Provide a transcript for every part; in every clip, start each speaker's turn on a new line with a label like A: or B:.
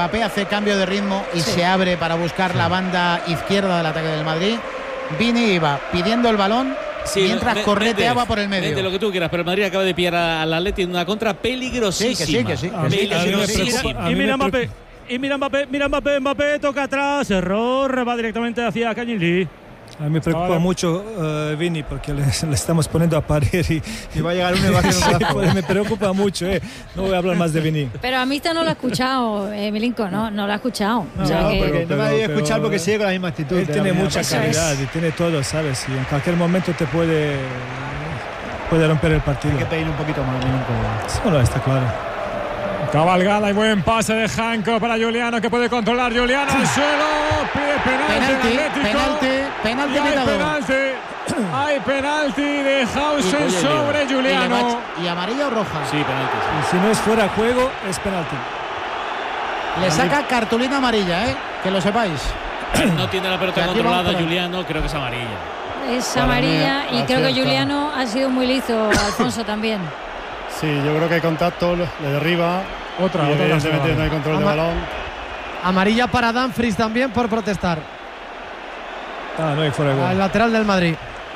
A: Mbappé hace cambio de ritmo y se abre para buscar la banda izquierda del ataque del Madrid. Vini iba pidiendo el balón mientras correteaba por el medio.
B: De lo que tú quieras, pero el Madrid acaba de pillar al Atleti en una contra peligrosísima.
A: Que sí.
C: Y mira Mbappé. Mbappé toca atrás, error, va directamente hacia Cañilí.
D: A mí me preocupa mucho Vini, porque le estamos poniendo a parir y va a llegar uno y va a hacer un golazo. Me preocupa mucho, no voy a hablar más de Vini.
E: Pero a mí esta no lo ha escuchado, Milinko, no lo ha escuchado.
F: No, porque no me había escuchado porque sigue con la misma actitud.
D: Él tiene mucha calidad y tiene todo, ¿sabes? Y en cualquier momento te puede romper el partido.
F: Hay que pedir un poquito más, Milinko.
D: Bueno, está claro.
C: Cabalgada y buen pase de Janko para Juliano, que puede controlar. Juliano al suelo, pide penalti. Hay penalti de Hausen sobre Juliano.
A: ¿Y amarilla o roja?
B: Sí, penalti.
D: Y si no es fuera de juego, es penalti.
A: Le saca cartulina amarilla, que lo sepáis.
B: No tiene la pelota controlada Juliano, creo que es amarilla.
E: Es amarilla y creo que Juliano ha sido muy listo, Alfonso también.
G: Sí, yo creo que hay contacto, le derriba.
C: Otra
G: evidentemente no hay control de balón.
H: Amarilla para Dumfries también por protestar.
D: No hay fuera de gol.
H: Al lateral del Madrid.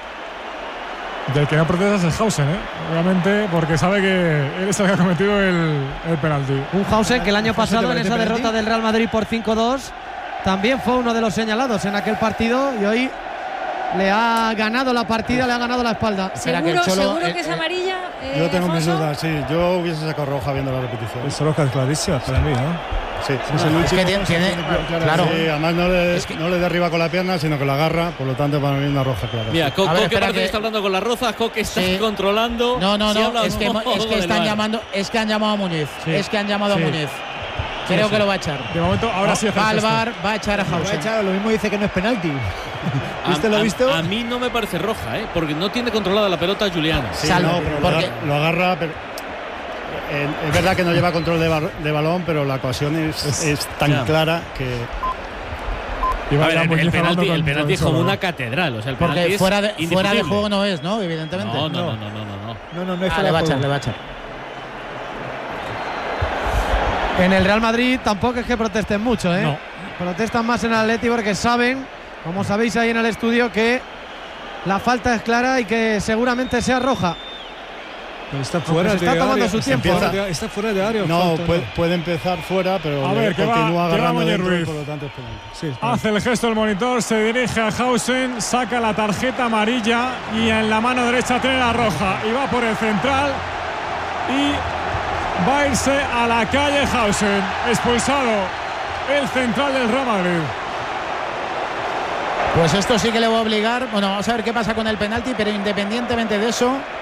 C: Del que no protesta es Hausen, obviamente, porque sabe que él es el que ha cometido el penalti.
H: Un Hausen que el año pasado en esa derrota del Real Madrid por 5-2 también fue uno de los señalados en aquel partido y hoy le ha ganado la partida, le ha ganado la espalda.
E: ¿Seguro que es amarilla?
G: Yo tengo mis
E: Alfonso.
G: dudas, sí. Yo hubiese sacado roja viendo la repetición.
D: Es roja clarísima para mí, ¿no?
G: Sí.
A: Es que tiene claro.
G: Sí, además no le derriba con la pierna, sino que la agarra, por lo tanto para mí una roja clara.
B: Mira, Coque
A: espera
B: parece que está hablando con las rozas, Coque está controlando.
A: No, es que están llamando, es que han llamado a Muñiz.
C: Sí.
A: Es que han llamado a Muñiz. Creo que lo va a echar.
C: De momento, ahora sí
A: va al VAR, va a echar a Hausen.
F: Lo mismo dice que no es penalti. ¿Viste lo visto?
B: A mí no me parece roja, porque no tiene controlada la pelota Juliano.
G: Sí, pero lo agarra. Pero es verdad que no lleva control de balón, pero la ocasión es tan clara que.
B: A ver, el penalti es como una catedral. O sea, el
A: porque
B: penalti
A: fuera de juego no es, ¿no? Evidentemente.
B: No
F: es
A: le va a echar.
H: En el Real Madrid tampoco es que protesten mucho,
C: No.
H: Protestan más en el Atleti porque saben, como sabéis ahí en el estudio, que la falta es clara y que seguramente sea roja.
D: Pero está fuera de
H: área. Está tomando su tiempo.
D: Está fuera de área.
G: No, puede empezar fuera, pero
C: a ver,
G: continúa agarrando dentro y
C: Ruiz.
G: por lo tanto es penalti.
D: Sí,
C: hace el gesto el monitor, se dirige a Hausen, saca la tarjeta amarilla y en la mano derecha tiene la roja y va por el central y va a irse a la calle Hausen. Expulsado el central del Real Madrid.
A: Pues esto sí que le va a obligar. Bueno, vamos a ver qué pasa con el penalti, pero independientemente de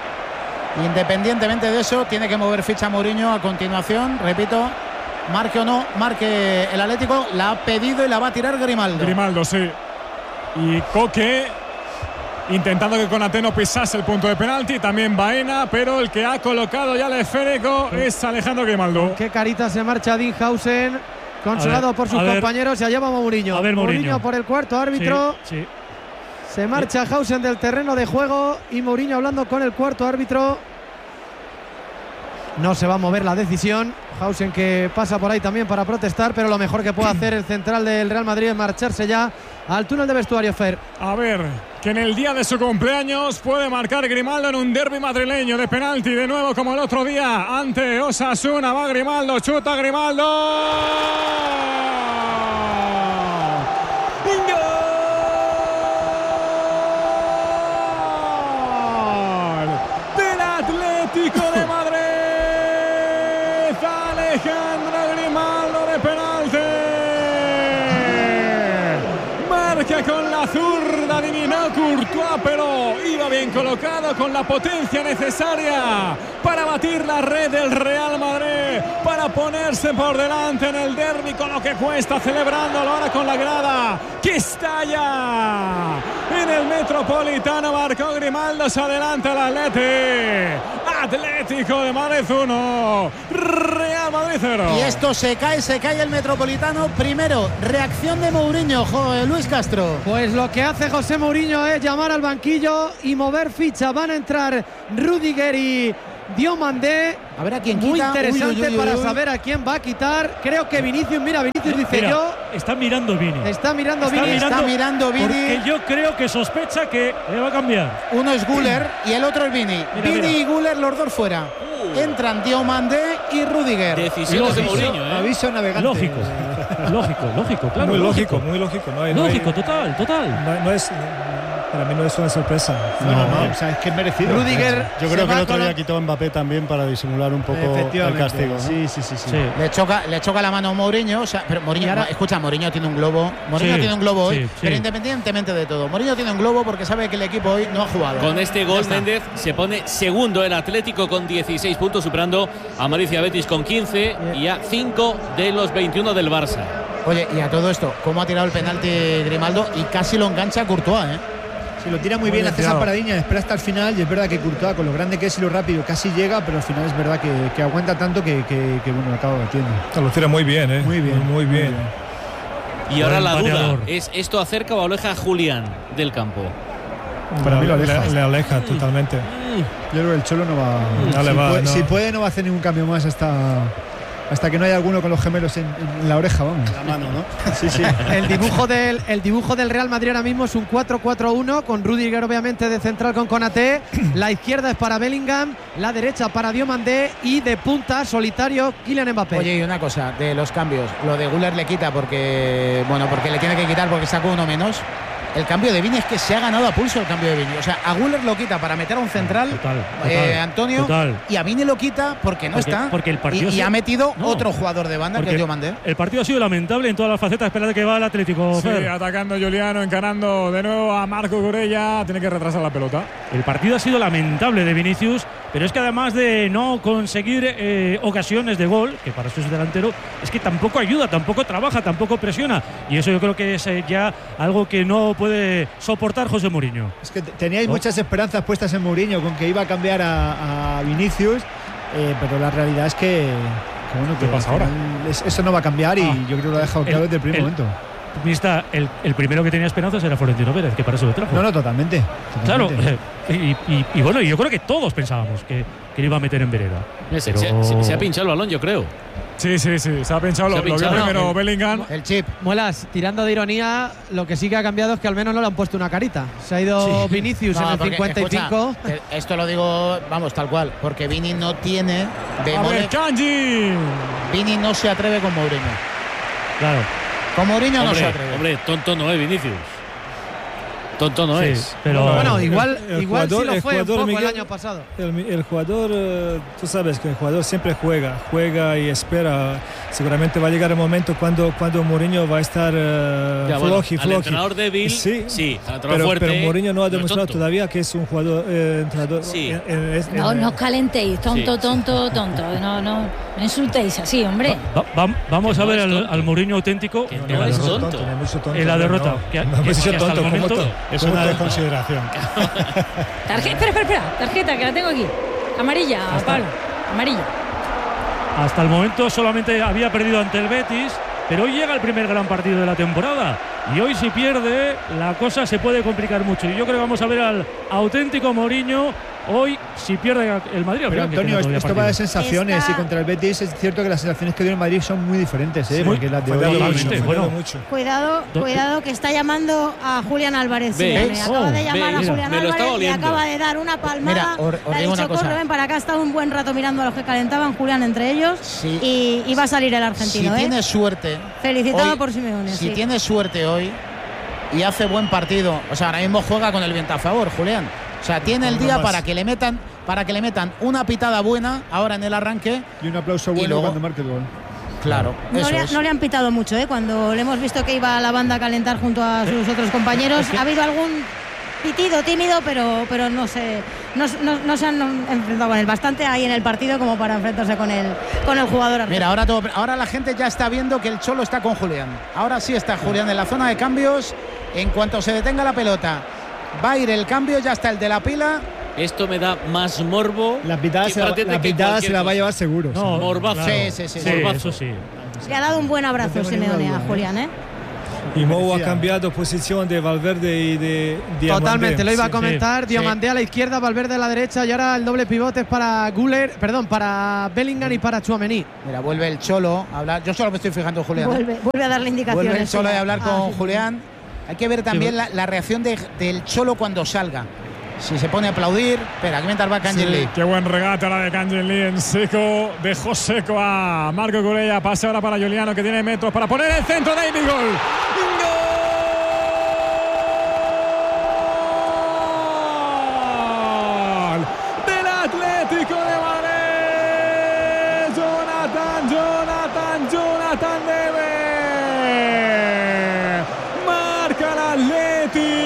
A: eso, tiene que mover ficha Mourinho a continuación. Repito, marque o no, marque el Atlético, la ha pedido y la va a tirar Grimaldo.
C: Grimaldo, sí. Y Coque intentando que Konaté no pisase el punto de penalti, también Baena, pero el que ha colocado ya el esférico es Alejandro Grimaldo.
H: Qué carita se marcha Dean Hausen, consolado por sus compañeros, y allá va Mourinho. Mourinho por el cuarto árbitro.
C: Sí.
H: Se marcha Hausen del terreno de juego y Mourinho hablando con el cuarto árbitro. No se va a mover la decisión. Hausen que pasa por ahí también para protestar, pero lo mejor que puede hacer el central del Real Madrid es marcharse ya al túnel de vestuario, Fer.
C: A ver, que en el día de su cumpleaños puede marcar Grimaldo en un derbi madrileño de penalti, de nuevo como el otro día ante Osasuna. Va Grimaldo, chuta Grimaldo. ¡Gol del Atlético de Madrid! Alejandro Grimaldo de penalti. Marca con la zurda, adivinó Courtois, pero iba bien colocado con la potencia necesaria para batir la red del Real Madrid, para ponerse por delante en el derbi con lo que cuesta, celebrándolo ahora con la grada que estalla en el Metropolitano. Marcó Grimaldo, se adelanta el Atlético de Madrid 1, Real Madrid 0.
A: Y esto se cae el Metropolitano. Primero, reacción de Mourinho, Luis Castro.
H: Pues lo que hace José Mourinho es llamar al banquillo y mover ficha. Van a entrar Rudiger y Diomandé.
A: A ver a quién quita.
H: Muy interesante para saber a quién va a quitar. Creo que Vinicius, Vinicius dice yo.
I: Está mirando Vini.
H: Está mirando Vini.
I: Porque yo creo que sospecha que le va a cambiar.
A: Uno es Güler y el otro es Vini. Vini y Güler, los dos fuera. Entran Diomandé y Rudiger.
B: Decisiones de Mourinho,
F: Aviso navegante.
I: Lógico, claro.
D: Muy lógico.
I: Lógico, total.
D: No es, para mí no es una sorpresa.
F: No, o sea, es que es merecido.
H: Rudiger.
G: Yo creo que el otro día quitó Mbappé también para disimular un poco el castigo, ¿no?
F: Sí.
A: Le choca la mano a Mourinho, o sea, pero Mourinho, escucha, Mourinho tiene un globo. Tiene un globo hoy, pero independientemente de todo, Mourinho tiene un globo porque sabe que el equipo hoy no ha jugado.
B: Con este gol, Méndez se pone segundo el Atlético con 16 puntos, superando a Maricia Betis con 15 y a 5 de los 21 del Barça.
A: Oye, y a todo esto, ¿cómo ha tirado el penalti Grimaldo? Y casi lo engancha a Courtois, ¿eh?
F: Si lo tira muy bien, hace esa paradiña, espera hasta el final. Y es verdad que Courtois, con lo grande que es y lo rápido, casi llega, pero al final es verdad que aguanta tanto que bueno, acaba batiendo.
D: Lo tira muy bien, ¿eh? Muy bien.
B: Y ahora la duda es: ¿esto acerca o aleja a Julián del campo?
F: Para mí lo aleja.
D: Le aleja totalmente.
F: Yo creo que el Cholo no va. Si puede, no va a hacer ningún cambio más hasta que no haya alguno con los gemelos en la oreja, vamos.
G: La mano, ¿no?
F: Sí.
H: El dibujo del Real Madrid ahora mismo es un 4-4-1 con Rudiger obviamente de central con Konaté. La izquierda es para Bellingham, la derecha para Diomandé y de punta solitario Kylian Mbappé.
A: Oye, y una cosa de los cambios, lo de Güler le quita porque le tiene que quitar porque sacó uno menos. El cambio de Vini es que se ha ganado a pulso el cambio de Vini. O sea, a Güler lo quita para meter a un central, Antonio, y a Vini lo quita porque no está.
I: Porque el partido
A: y ha metido otro jugador de banda que es Diomandé.
I: El partido ha sido lamentable en todas las facetas. Espérate que va el Atlético.
C: Sí, atacando Juliano, encarando de nuevo a Marco Corella. Tiene que retrasar la pelota.
I: El partido ha sido lamentable de Vinicius, pero es que además de no conseguir ocasiones de gol, que para eso es delantero, es que tampoco ayuda, tampoco trabaja, tampoco presiona. Y eso yo creo que es ya algo que no puede soportar José Mourinho.
F: Es que teníais muchas esperanzas puestas en Mourinho con que iba a cambiar a Vinicius, pero la realidad es que bueno,
C: ¿qué pasa ahora?
F: Eso no va a cambiar y yo creo que lo ha dejado claro desde el primer momento.
I: El primero que tenía esperanzas era Florentino Pérez, que para eso lo trajo.
F: No, totalmente.
I: Claro, y bueno, yo creo que todos pensábamos que le iba a meter en vereda.
B: Se ha pinchado el balón, yo creo.
C: Sí, se ha pinchado. Lo vio primero Bellingham.
H: El chip. Muelas, tirando de ironía, lo que sí que ha cambiado es que al menos no le han puesto una carita. Se ha ido Vinicius en el 55.
A: Escucha, esto lo digo, vamos, tal cual, porque Vini no tiene Vini no se atreve con Mourinho.
I: Claro.
A: Con Mourinho no se atreve.
B: Hombre, tonto no es Vinicius. Tonto no es.
H: Pero bueno, igual sí lo fue un poco el año pasado.
D: El jugador, tú sabes que el jugador siempre juega y espera. Seguramente va a llegar el momento cuando Mourinho va a estar floji.
B: Al entrenador débil, sí, al entrenador fuerte.
D: Pero Mourinho no ha demostrado todavía que es un jugador entrenador.
E: Sí. No os calentéis, tonto. No insultéis así, hombre.
I: Vamos a ver al Mourinho auténtico.
B: Que no es tonto.
I: En la derrota.
G: Es una desconsideración.
E: Espera, tarjeta, que la tengo aquí. Amarilla, Pablo. Amarilla.
I: Hasta el momento solamente había perdido ante el Betis, pero hoy llega el primer gran partido de la temporada. Y hoy si pierde, la cosa se puede complicar mucho. Y yo creo que vamos a ver al auténtico Mourinho hoy si pierde el Madrid.
F: Pero Antonio, esto va de sensaciones y contra el Betis es cierto que las sensaciones que dio el Madrid son muy diferentes, porque las de hoy
E: mucho. Cuidado que está llamando a Julián Álvarez. Acaba de llamar a Julián Álvarez y acaba de dar una palmada. Le ha dicho, corre, ven para acá, ha estado un buen rato mirando a los que calentaban Julián entre ellos y va a salir el argentino.
A: Si tiene suerte,
E: felicitado
A: hoy,
E: por Simeone.
A: Si tiene suerte hoy y hace buen partido, o sea, ahora mismo juega con el viento a favor, Julián. O sea, tiene el día para que le metan una pitada buena ahora en el arranque.
F: Y un aplauso bueno cuando marque el gol.
A: Claro.
E: No le han pitado mucho, cuando le hemos visto que iba a la banda a calentar junto a sus otros compañeros. Ha habido algún pitido tímido, pero no se han enfrentado con él. Bastante ahí en el partido como para enfrentarse con el jugador argentino.
A: Mira, ahora la gente ya está viendo que el Cholo está con Julián. Ahora sí está Julián en la zona de cambios. En cuanto se detenga la pelota, va a ir el cambio, ya está el de la pila.
B: Esto me da más morbo.
F: La pitada se la va a llevar seguro.
B: No, morbazo.
A: Sí.
I: Eso sí.
E: Le ha dado un buen abrazo Simeone a Julián,
D: Y Mou ha cambiado posición de Valverde y de Diomandé.
H: Totalmente, lo iba a comentar. Diomandé a la izquierda, Valverde a la derecha, y ahora el doble pivote es para para Bellingham y para Tchouaméni.
A: Mira, vuelve el Cholo a hablar. Yo solo me estoy fijando en Julián.
E: Vuelve a darle indicaciones.
A: Vuelve el Cholo a hablar con Julián. Hay que ver también la reacción del Cholo cuando salga. Si se pone a aplaudir. Espera, aquí mientras va Kangin Lee.
C: Qué buen regate la de Kangin Lee en seco. Dejó seco a Marco Cucurella. Pase ahora para Juliano, que tiene metros para poner el centro. David, gol. Del Atlético de Madrid. Jonathan David. Marca el Atleti.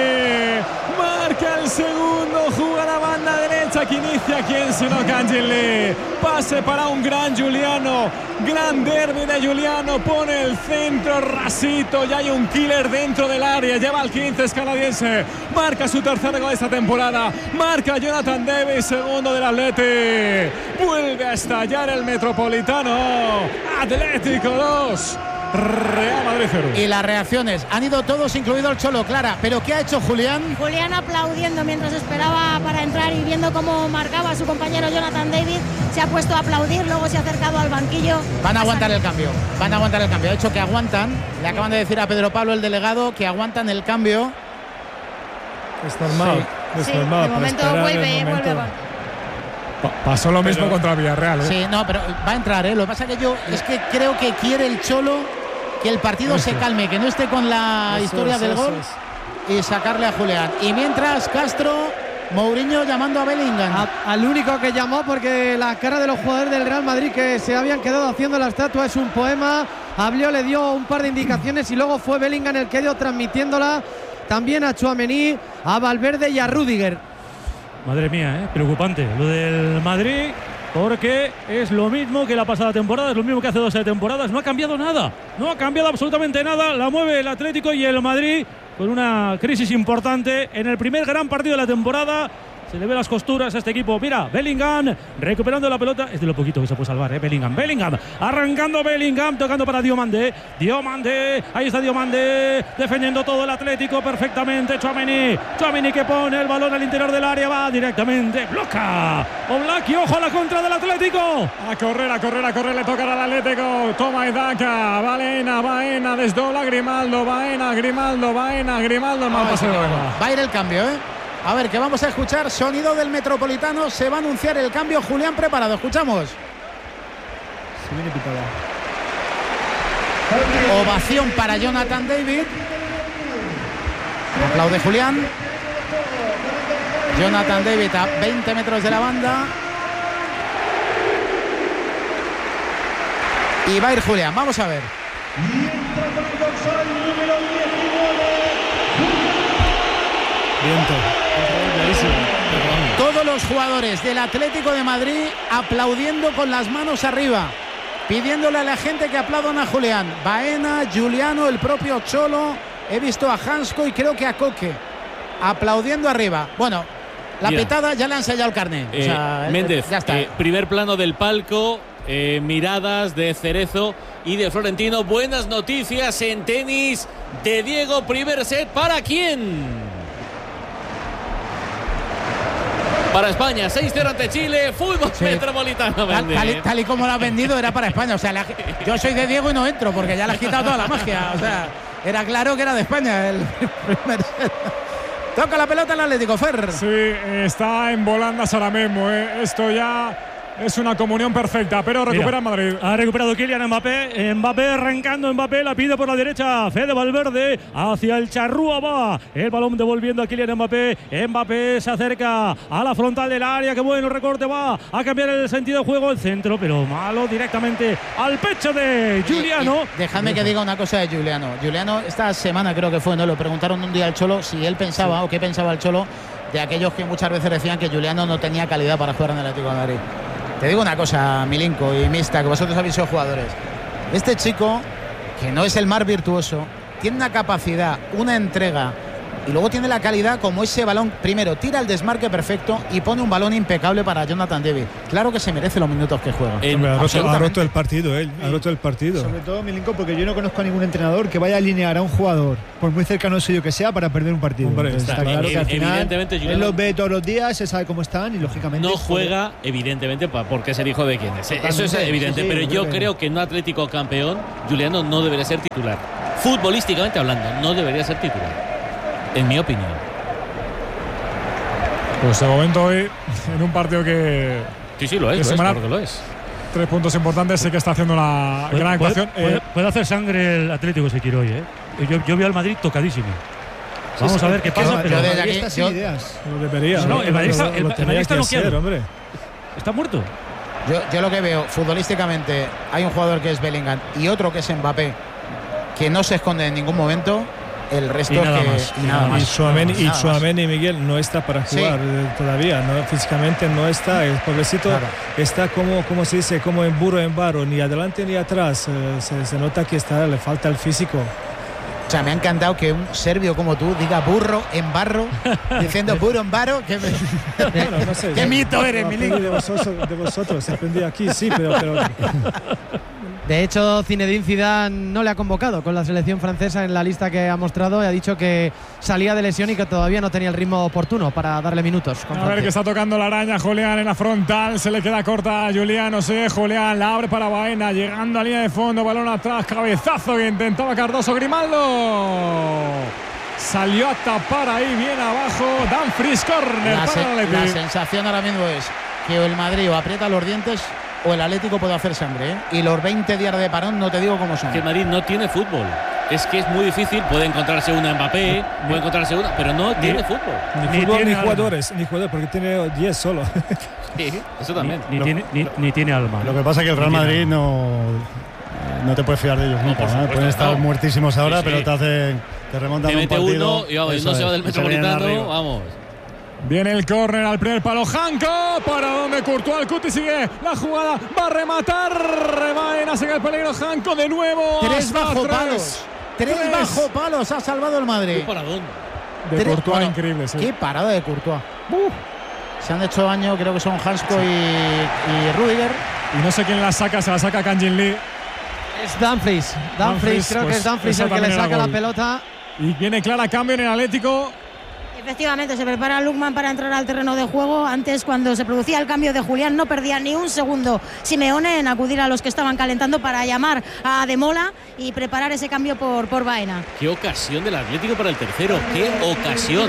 C: Marca el segundo. Juega la banda derecha que inicia quien sino Kangin Lee. Pase para un gran Juliano. Gran derbi de Juliano. Pone el centro rasito. Ya hay un killer dentro del área. Lleva al 15, es canadiense. Marca su tercer gol esta temporada. Marca Jonathan Davis, segundo del Atleti. Vuelve a estallar el Metropolitano. Atlético 2. Real Madrid 0.
A: Y las reacciones han ido todos, incluido el Cholo, Clara. ¿Pero qué ha hecho Julián?
E: Julián aplaudiendo mientras esperaba para entrar y viendo cómo marcaba a su compañero Jonathan David. Se ha puesto a aplaudir, luego se ha acercado al banquillo.
A: Van a aguantar el cambio. De hecho, que aguantan. Le acaban de decir a Pedro Pablo, el delegado, que aguantan el cambio.
D: Es normal.
E: Sí,
D: es normal.
E: De momento vuelve.
C: Pasó lo mismo contra Villarreal.
A: Sí, no, pero va a entrar. Lo que pasa que es que creo que quiere el Cholo que el partido se calme, que no esté con la historia del gol y sacarle a Julián. Y mientras Castro, Mourinho llamando a Bellingham.
H: Al único que llamó, porque la cara de los jugadores del Real Madrid que se habían quedado haciendo la estatua es un poema. Habló, le dio un par de indicaciones y luego fue Bellingham el que dio transmitiéndola también a Tchouaméni, a Valverde y a Rüdiger.
I: Madre mía, preocupante lo del Madrid, porque es lo mismo que la pasada temporada, es lo mismo que hace 2 temporadas. No ha cambiado nada, no ha cambiado absolutamente nada. La mueve el Atlético y el Madrid con una crisis importante en el primer gran partido de la temporada. Se le ve las costuras a este equipo. Mira, Bellingham recuperando la pelota. Es de lo poquito que se puede salvar, Bellingham. Arrancando Bellingham, tocando para Diomandé. Ahí está Diomandé, defendiendo todo el Atlético perfectamente. Tchouaméni que pone el balón al interior del área. Va directamente, bloca Oblak, ojo a la contra del Atlético.
C: A correr, le toca al Atlético. Toma Edaka, Baena, desdobla Grimaldo, Baena, Grimaldo.
A: Va a ir el cambio, A ver, que vamos a escuchar sonido del Metropolitano. Se va a anunciar el cambio. Julián, preparado. Escuchamos.
F: Se viene pitada.
A: Ovación para Jonathan David. Aplaude Julián. Jonathan David a 20 metros de la banda. Y va a ir Julián. Vamos a ver.
D: Viento.
A: Todos los jugadores del Atlético de Madrid aplaudiendo con las manos arriba, pidiéndole a la gente que aplaudan a Julián. Baena, Juliano, el propio Cholo. He visto a Hansko y creo que a Coque aplaudiendo arriba. Bueno, la petada ya le han sellado el carné.
B: Méndez,
A: ya está.
B: Primer plano del palco, miradas de Cerezo y de Florentino. Buenas noticias en tenis de Diego. Primer set, ¿para quién? Para España, 6-0 ante Chile, fútbol metropolitano.
A: Tal y como lo has vendido, era para España. O sea, yo soy de Diego y no entro porque ya le has quitado toda la magia. O sea, era claro que era de España el primer set. Toca la pelota el Atlético, Fer.
C: Sí, está en volandas ahora mismo. Esto ya es una comunión perfecta, pero recupera el Madrid.
I: Ha recuperado Kylian Mbappé. Mbappé arrancando, Mbappé la pide por la derecha. Fede Valverde hacia el charrúa va. El balón devolviendo a Kylian Mbappé. Mbappé se acerca a la frontal del área. Qué bueno recorte, va a cambiar el sentido de juego. El centro, pero malo directamente al pecho de Juliano.
A: Dejadme que diga una cosa de Juliano. Juliano, esta semana creo que fue, ¿no? Lo preguntaron un día al Cholo si él pensaba o qué pensaba el Cholo de aquellos que muchas veces decían que Juliano no tenía calidad para jugar en el Atlético de Madrid. Te digo una cosa, Milinko y Mista, que vosotros habéis sido jugadores. Este chico, que no es el más virtuoso, tiene una capacidad, una entrega Y luego tiene la calidad como ese balón. Primero, tira el desmarque perfecto y pone un balón impecable para Jonathan David. Claro que se merece los minutos que juega.
D: Ha roto el partido, ha roto el partido.
F: Sobre todo, Milinko, porque yo no conozco a ningún entrenador que vaya a alinear a un jugador, por muy cercano suyo que sea, para perder un partido.
D: Hombre,
F: está claro que al final
B: evidentemente,
F: él los ve todos los días, se sabe cómo están y lógicamente
B: no juega, evidentemente, porque es el hijo de quién es. Eso es evidente, pero yo creo que en un Atlético campeón, Juliano no debería ser titular. Futbolísticamente hablando, no debería ser titular, en mi opinión.
C: Pues de momento hoy, en un partido que...
B: Sí, lo es, claro que lo es.
C: 3 puntos importantes, sí que está haciendo una gran actuación.
I: Puede hacer sangre el Atlético si quiere hoy, ¿eh? Yo veo al Madrid tocadísimo. Vamos a ver qué pasa.
F: Pero
A: yo desde aquí,
F: está sin ideas.
D: Lo debería.
I: No, el Madrid está noqueado.
D: Hombre.
I: Está muerto.
A: Yo lo que veo futbolísticamente, hay un jugador que es Bellingham y otro que es Mbappé, que no se esconde en ningún momento. El resto
I: y nada más.
D: Y Tchouaméni y Miguel no está para jugar todavía, ¿no? Físicamente no está. El pobrecito está como se dice, como en burro en barro, ni adelante ni atrás. Se nota que le falta el físico.
A: O sea, me ha encantado que un serbio como tú diga burro en barro, diciendo burro en barro.
D: Bueno, no sé,
A: ¿Qué mito eres, Milinko?
D: De vosotros, aprendí aquí, sí, pero
H: De hecho, Zinedine Zidane no le ha convocado con la selección francesa en la lista que ha mostrado y ha dicho que salía de lesión y que todavía no tenía el ritmo oportuno para darle minutos.
C: A ver que está tocando la araña Julián en la frontal, se le queda corta a Julián, no sé, Julián la abre para Baena, llegando a línea de fondo, balón atrás, cabezazo que intentaba Cardoso, Grimaldo. Salió a tapar ahí bien abajo, Dumfries, córner para el Atlético.
A: La sensación ahora mismo es que el Madrid o aprieta los dientes o el Atlético puede hacer sangre, ¿eh? Y los 20 días de parón no te digo cómo son.
B: Que el Madrid no tiene fútbol. Es que es muy difícil. Puede encontrarse una Mbappé, puede encontrarse una, pero no tiene fútbol.
D: Ni jugadores, porque tiene 10 solo.
B: Sí, eso también.
I: Ni tiene alma.
G: Lo que pasa es que el Real Madrid no te puedes fiar de ellos nunca. Pueden estar muertísimos ahora, pero te remontan un partido.
B: Uno y vamos, no se va del Metropolitano, vamos.
C: Viene el córner al primer palo, Janko, para donde Courtois, el Cuti sigue la jugada, va a rematar, Baena, sigue el peligro, Janko de nuevo.
A: 3 bajo palos. 3 bajo palos ha salvado el Madrid.
B: ¿Qué paradón?
C: De Courtois, increíble, sí.
A: Qué parada de Courtois. Se han hecho daño, creo que son Hansko y Rudiger.
C: Y no sé quién la saca, se la saca Kang-in Lee.
H: Es Dumfries, creo que es Dumfries el que le saca la pelota.
C: Y viene clara cambio en el Atlético.
E: Efectivamente, se prepara Lukman para entrar al terreno de juego. Antes, cuando se producía el cambio de Julián, no perdía ni un segundo Simeone en acudir a los que estaban calentando para llamar a Ademola y preparar ese cambio por Baena.
B: Qué ocasión del Atlético para el tercero, qué ocasión.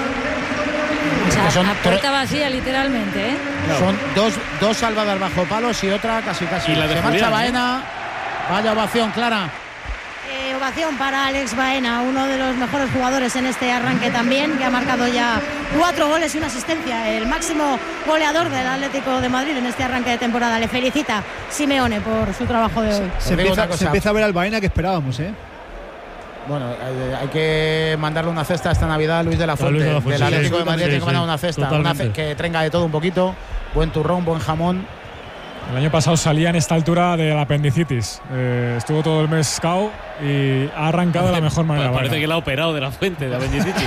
J: O sea, a puerta vacía, literalmente, ¿eh?
A: Son dos salvadas bajo palos y otra casi.
B: Y la de
A: se
B: Julián,
A: marcha Baena. Vaya ovación, Clara.
E: Ovación para Alex Baena, uno de los mejores jugadores en este arranque también, que ha marcado ya 4 goles y una asistencia, el máximo goleador del Atlético de Madrid en este arranque de temporada. Le felicita Simeone por su trabajo de hoy.
F: Se empieza a ver al Baena que esperábamos, ¿eh?
A: Bueno, hay que mandarle una cesta esta Navidad a Luis de la Fuente, del Atlético de Madrid. Tiene que mandar una cesta, que tenga de todo un poquito, buen turrón, buen jamón.
C: El año pasado salía en esta altura de la apendicitis. Estuvo todo el mes cao y ha arrancado de la mejor manera.
B: Parece que le ha operado de la fuente de apendicitis.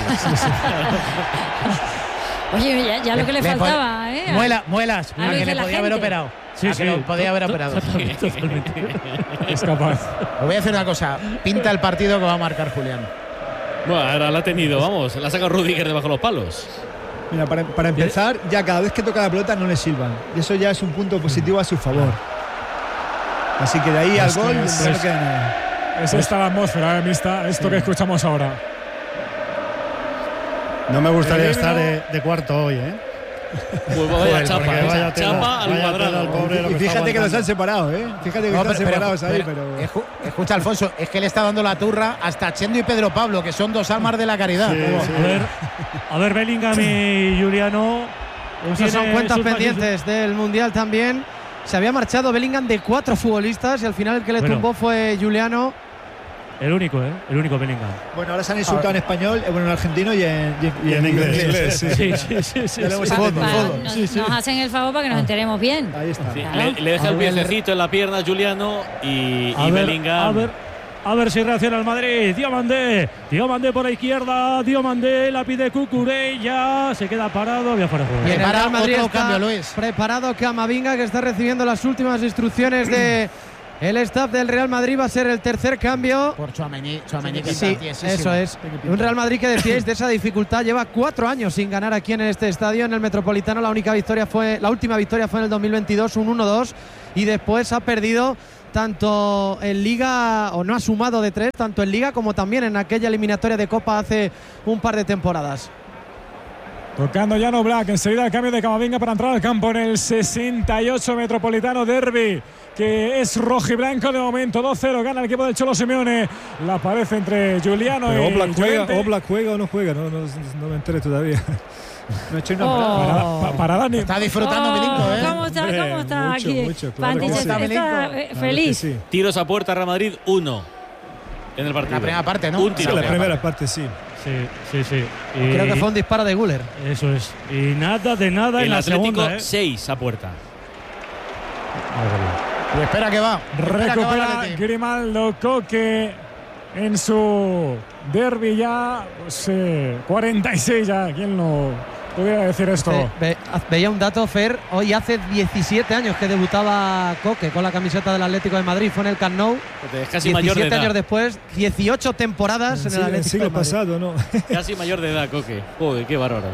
J: Oye, ya lo que le faltaba, ¿eh?
A: Muelas, a que le podía haber operado. Que lo podía haber operado.
C: Es capaz.
A: Os voy a decir una cosa. Pinta el partido que va a marcar Julián.
B: Bueno, ahora la ha tenido, vamos. La ha sacado Rudiger debajo de los palos.
F: Mira, para empezar, ya cada vez que toca la pelota no le silban. Y eso ya es un punto positivo a su favor. Así que de ahí al gol no queda nada.
C: Es esta la atmósfera mixta, esto que escuchamos ahora.
G: No me gustaría estar de cuarto hoy, ¿eh?
B: Pues vaya chapa al cuadrado.
F: Y fíjate que los han separado, ¿eh? Fíjate que están separados ahí, pero...
A: Escucha, Alfonso, es que le está dando la turra hasta Chendo y Pedro Pablo, que son 2 almas de la caridad.
I: A ver, Bellingham y Juliano.
H: Esas son cuentas pendientes del Mundial también. Se había marchado Bellingham de 4 futbolistas y al final el que le tumbó fue Juliano.
I: El único Bellingham.
F: Bueno, ahora se han insultado en español, en argentino y en
G: inglés.
I: Sí.
J: Nos hacen el favor para que nos enteremos bien.
F: Ahí está.
B: Sí, le deja el piececito en la pierna a Juliano y Bellingham.
I: A ver si reacciona el Madrid. Diomandé por la izquierda. Diomandé la pide Cucurella. Se queda parado. Había fuera de juego.
H: Y en el Real Madrid
A: otro
H: está
A: cambio, Luis.
H: preparado Camavinga, que está recibiendo las últimas instrucciones de el staff del Real Madrid. Va a ser el tercer cambio.
A: Por Tchouaméni que
H: sí,
A: está tiesísimo.
H: eso es. Un Real Madrid que decíais de esa dificultad. Lleva 4 años sin ganar aquí en este estadio, en el Metropolitano. La última victoria fue en el 2022, un 1-2. Y después ha perdido tanto en Liga, o no ha sumado de 3, tanto en Liga como también en aquella eliminatoria de Copa hace un par de temporadas.
C: Tocando Jan Oblak, enseguida el cambio de Camavinga para entrar al campo en el 68 Metropolitano Derby, que es rojiblanco de momento. 2-0 gana el equipo del Cholo Simeone. La pared entre Juliano y
D: Oblak juega o no juega, no me enteré todavía.
F: No he hecho una
C: para Dani.
A: Está disfrutando Milinko, ¿eh?
J: ¿Cómo está
D: mucho,
J: aquí?
D: mucho, claro
J: Pantis
D: que sí.
J: está feliz.
D: Sí.
B: Tiros a puerta, Real Madrid 1 en el partido.
A: La primera parte, ¿no?
B: Un tiro.
D: La primera parte sí.
I: Sí.
H: Creo que fue un disparo de Güler.
I: Eso es. Y nada de nada
B: El
I: en la
B: Atlético
I: segunda.
B: 6 a puerta.
A: Y espera que va.
C: Recupera Grimaldo Coque en su derbi ya. 46 ya. ¿Quién no pudiera decir esto?
H: Veía un dato, Fer. Hoy hace 17 años que debutaba Coque con la camiseta del Atlético de Madrid. Fue en el Camp Nou.
B: Es casi mayor de
H: 17
B: edad.
H: años después, 18 temporadas en el Atlético
D: El siglo
H: de Madrid.
D: pasado, ¿no?
B: Casi mayor de edad, Coque. Joder, qué bárbaro.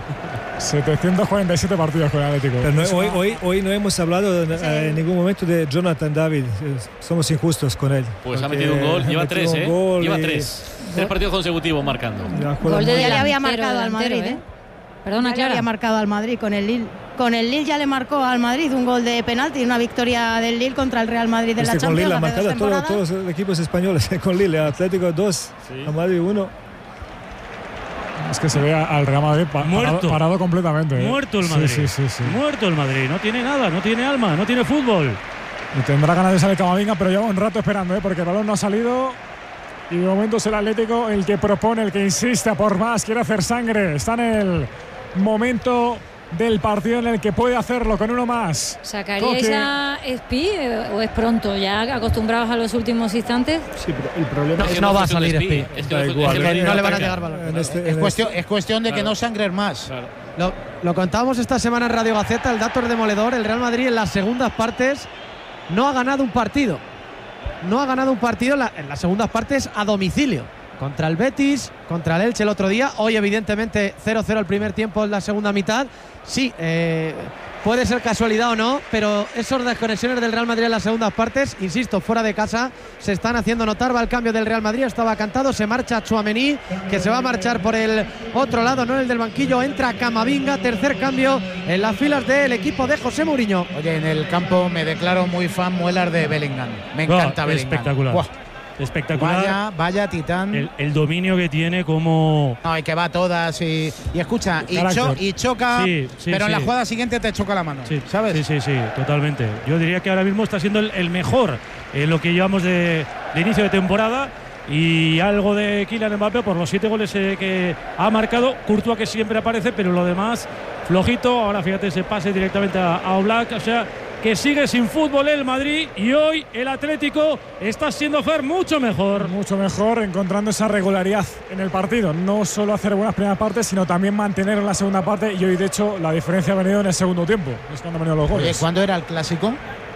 C: 747 partidos con el Atlético.
D: Pero hoy no hemos hablado en ningún momento de Jonathan David. Somos injustos con él.
B: Pues ha metido un gol. Lleva 3, ¿eh? Lleva 3. 3 partidos consecutivos marcando.
J: Gol de
E: Ya le había
J: delantero,
E: marcado al
J: delantero,
E: Madrid, ¿eh?
J: Perdona,
E: Ya le
J: Clara.
E: había marcado al Madrid con el Lille. Con el Lille ya le marcó al Madrid un gol de penalti y una victoria del Lille contra el Real Madrid de la
D: Con
E: Champions.
D: Lille ha
E: hace 2
D: marcado
E: temporadas.
D: todos los equipos españoles. Con Lille, Atlético 2, a Madrid 1.
C: Es que se ve al Real Madrid parado completamente.
I: Muerto el Madrid.
C: Sí.
I: Muerto el Madrid. No tiene nada, no tiene alma, no tiene fútbol.
C: Y tendrá ganas de salir Camavinga, pero lleva un rato esperando, porque el balón no ha salido. Y de momento es el Atlético el que propone, el que insiste a por más, quiere hacer sangre. Está en el momento del partido en el que puede hacerlo con uno más.
J: ¿Sacaríais a Espi o es pronto, ya acostumbrados a los últimos instantes?
F: Sí, pero el problema
B: Es que
H: no va a
B: fue
H: salir
B: Espi.
H: Espi.
B: Es que
D: Da igual,
H: no le van a llegar balones.
A: Es cuestión de que no sangren más.
B: Claro.
H: Lo contábamos esta semana en Radio Gaceta, el dato es demoledor. El Real Madrid en las segundas partes no ha ganado un partido. No ha ganado un partido en las segundas partes a domicilio. Contra el Betis, contra el Elche el otro día. Hoy, evidentemente, 0-0 el primer tiempo en la segunda mitad. Sí, puede ser casualidad o no, pero esas desconexiones del Real Madrid en las segundas partes, insisto, fuera de casa, se están haciendo notar. Va el cambio del Real Madrid, estaba cantado, se marcha Tchouaméni, que se va a marchar por el otro lado, no el del banquillo. Entra Camavinga, tercer cambio en las filas del equipo de José Mourinho.
A: Oye, en el campo me declaro muy fan muelar de Bellingham. Me encanta Bellingham.
I: Espectacular.
A: Buah.
I: Espectacular.
A: Vaya titán.
I: El dominio que tiene como...
A: No, y que va a todas y escucha, y choca,
I: Sí,
A: pero en la
I: sí.
A: jugada siguiente te choca la mano,
I: Sí,
A: ¿sabes?
I: Sí, totalmente. Yo diría que ahora mismo está siendo el mejor en lo que llevamos de inicio de temporada. Y algo de Kylian Mbappé por los 7 goles que ha marcado. Courtois, que siempre aparece, pero lo demás flojito. Ahora fíjate ese pase directamente a Oblak. O sea, que sigue sin fútbol el Madrid, y hoy el Atlético está siendo, Fer, mucho mejor,
C: encontrando esa regularidad en el partido. No solo hacer buenas primeras partes, sino también mantener en la segunda parte. Y hoy, de hecho, la diferencia ha venido en el segundo tiempo. Es cuando han venido los goles.
A: Oye, ¿cuándo era el clásico?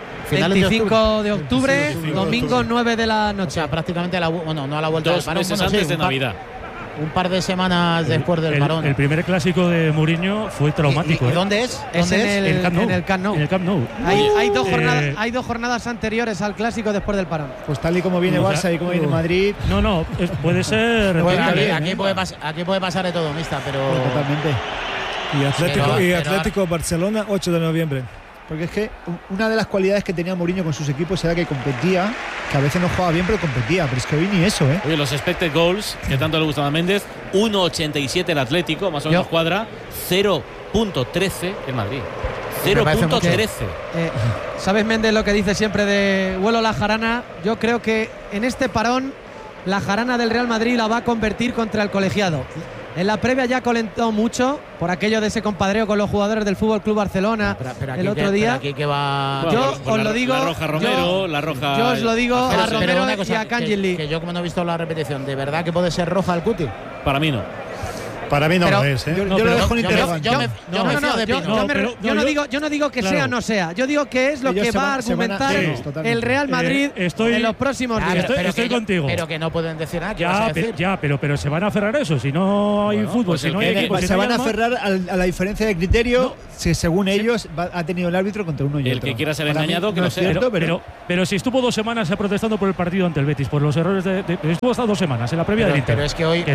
H: 25 de octubre,
C: 25
H: domingo 9 de la
A: O
H: noche.
A: sea, prácticamente no a la vuelta del
B: 2
A: parón.
B: meses
A: Bueno, sí,
B: antes de Navidad.
A: Un par de semanas después del parón.
I: El primer clásico de Mourinho fue traumático.
A: ¿Y dónde es?
H: Es en el Camp Nou.
I: En el Camp Nou.
H: Hay dos jornadas anteriores al clásico después del parón.
F: Pues tal y como viene Barça y como viene Madrid.
I: No, puede ser.
A: Bueno,
I: repetible.
A: aquí puede pasar de todo, mista, pero
F: Totalmente.
D: Y Atlético Barcelona, 8 de noviembre.
F: Porque es que una de las cualidades que tenía Mourinho con sus equipos era que competía, que a veces no jugaba bien, pero competía. Pero es que hoy ni eso, ¿eh?
B: Oye, los expected goals, que tanto le gustaba a Méndez, 1,87 el Atlético, más o menos cuadra, 0,13 el Madrid. 0,13.
H: ¿Sabes, Méndez, lo que dice siempre de vuelo la jarana? Yo creo que en este parón la jarana del Real Madrid la va a convertir contra el colegiado. En la previa ya calentó mucho por aquello de ese compadreo con los jugadores del Fútbol Club Barcelona el otro día. Yo os lo digo.
B: La roja Romero, la roja.
H: Yo os lo digo a Romero y a Kangeli.
A: Que yo, como no he visto la repetición, ¿de verdad que puede ser roja el Cuti?
B: Para mí no.
G: Para mí no lo es, ¿eh?
F: Yo lo dejo en interrogante.
H: Yo no digo que sea o no sea. Yo digo que es lo que va a argumentar el Real Madrid en los próximos días.
I: Estoy contigo.
A: Pero que no pueden decir nada.
I: Pero se van a aferrar a eso. Si no hay fútbol,
B: pues
I: si no hay equipo.
F: Se van a aferrar a la diferencia de criterio si según ellos ha tenido el árbitro contra uno y
B: el
F: otro.
B: que quiera ser engañado, que lo sea.
I: Pero si estuvo 2 semanas protestando por el partido ante el Betis, por los errores estuvo hasta 2 semanas en la previa del Inter.
A: Pero es que hoy.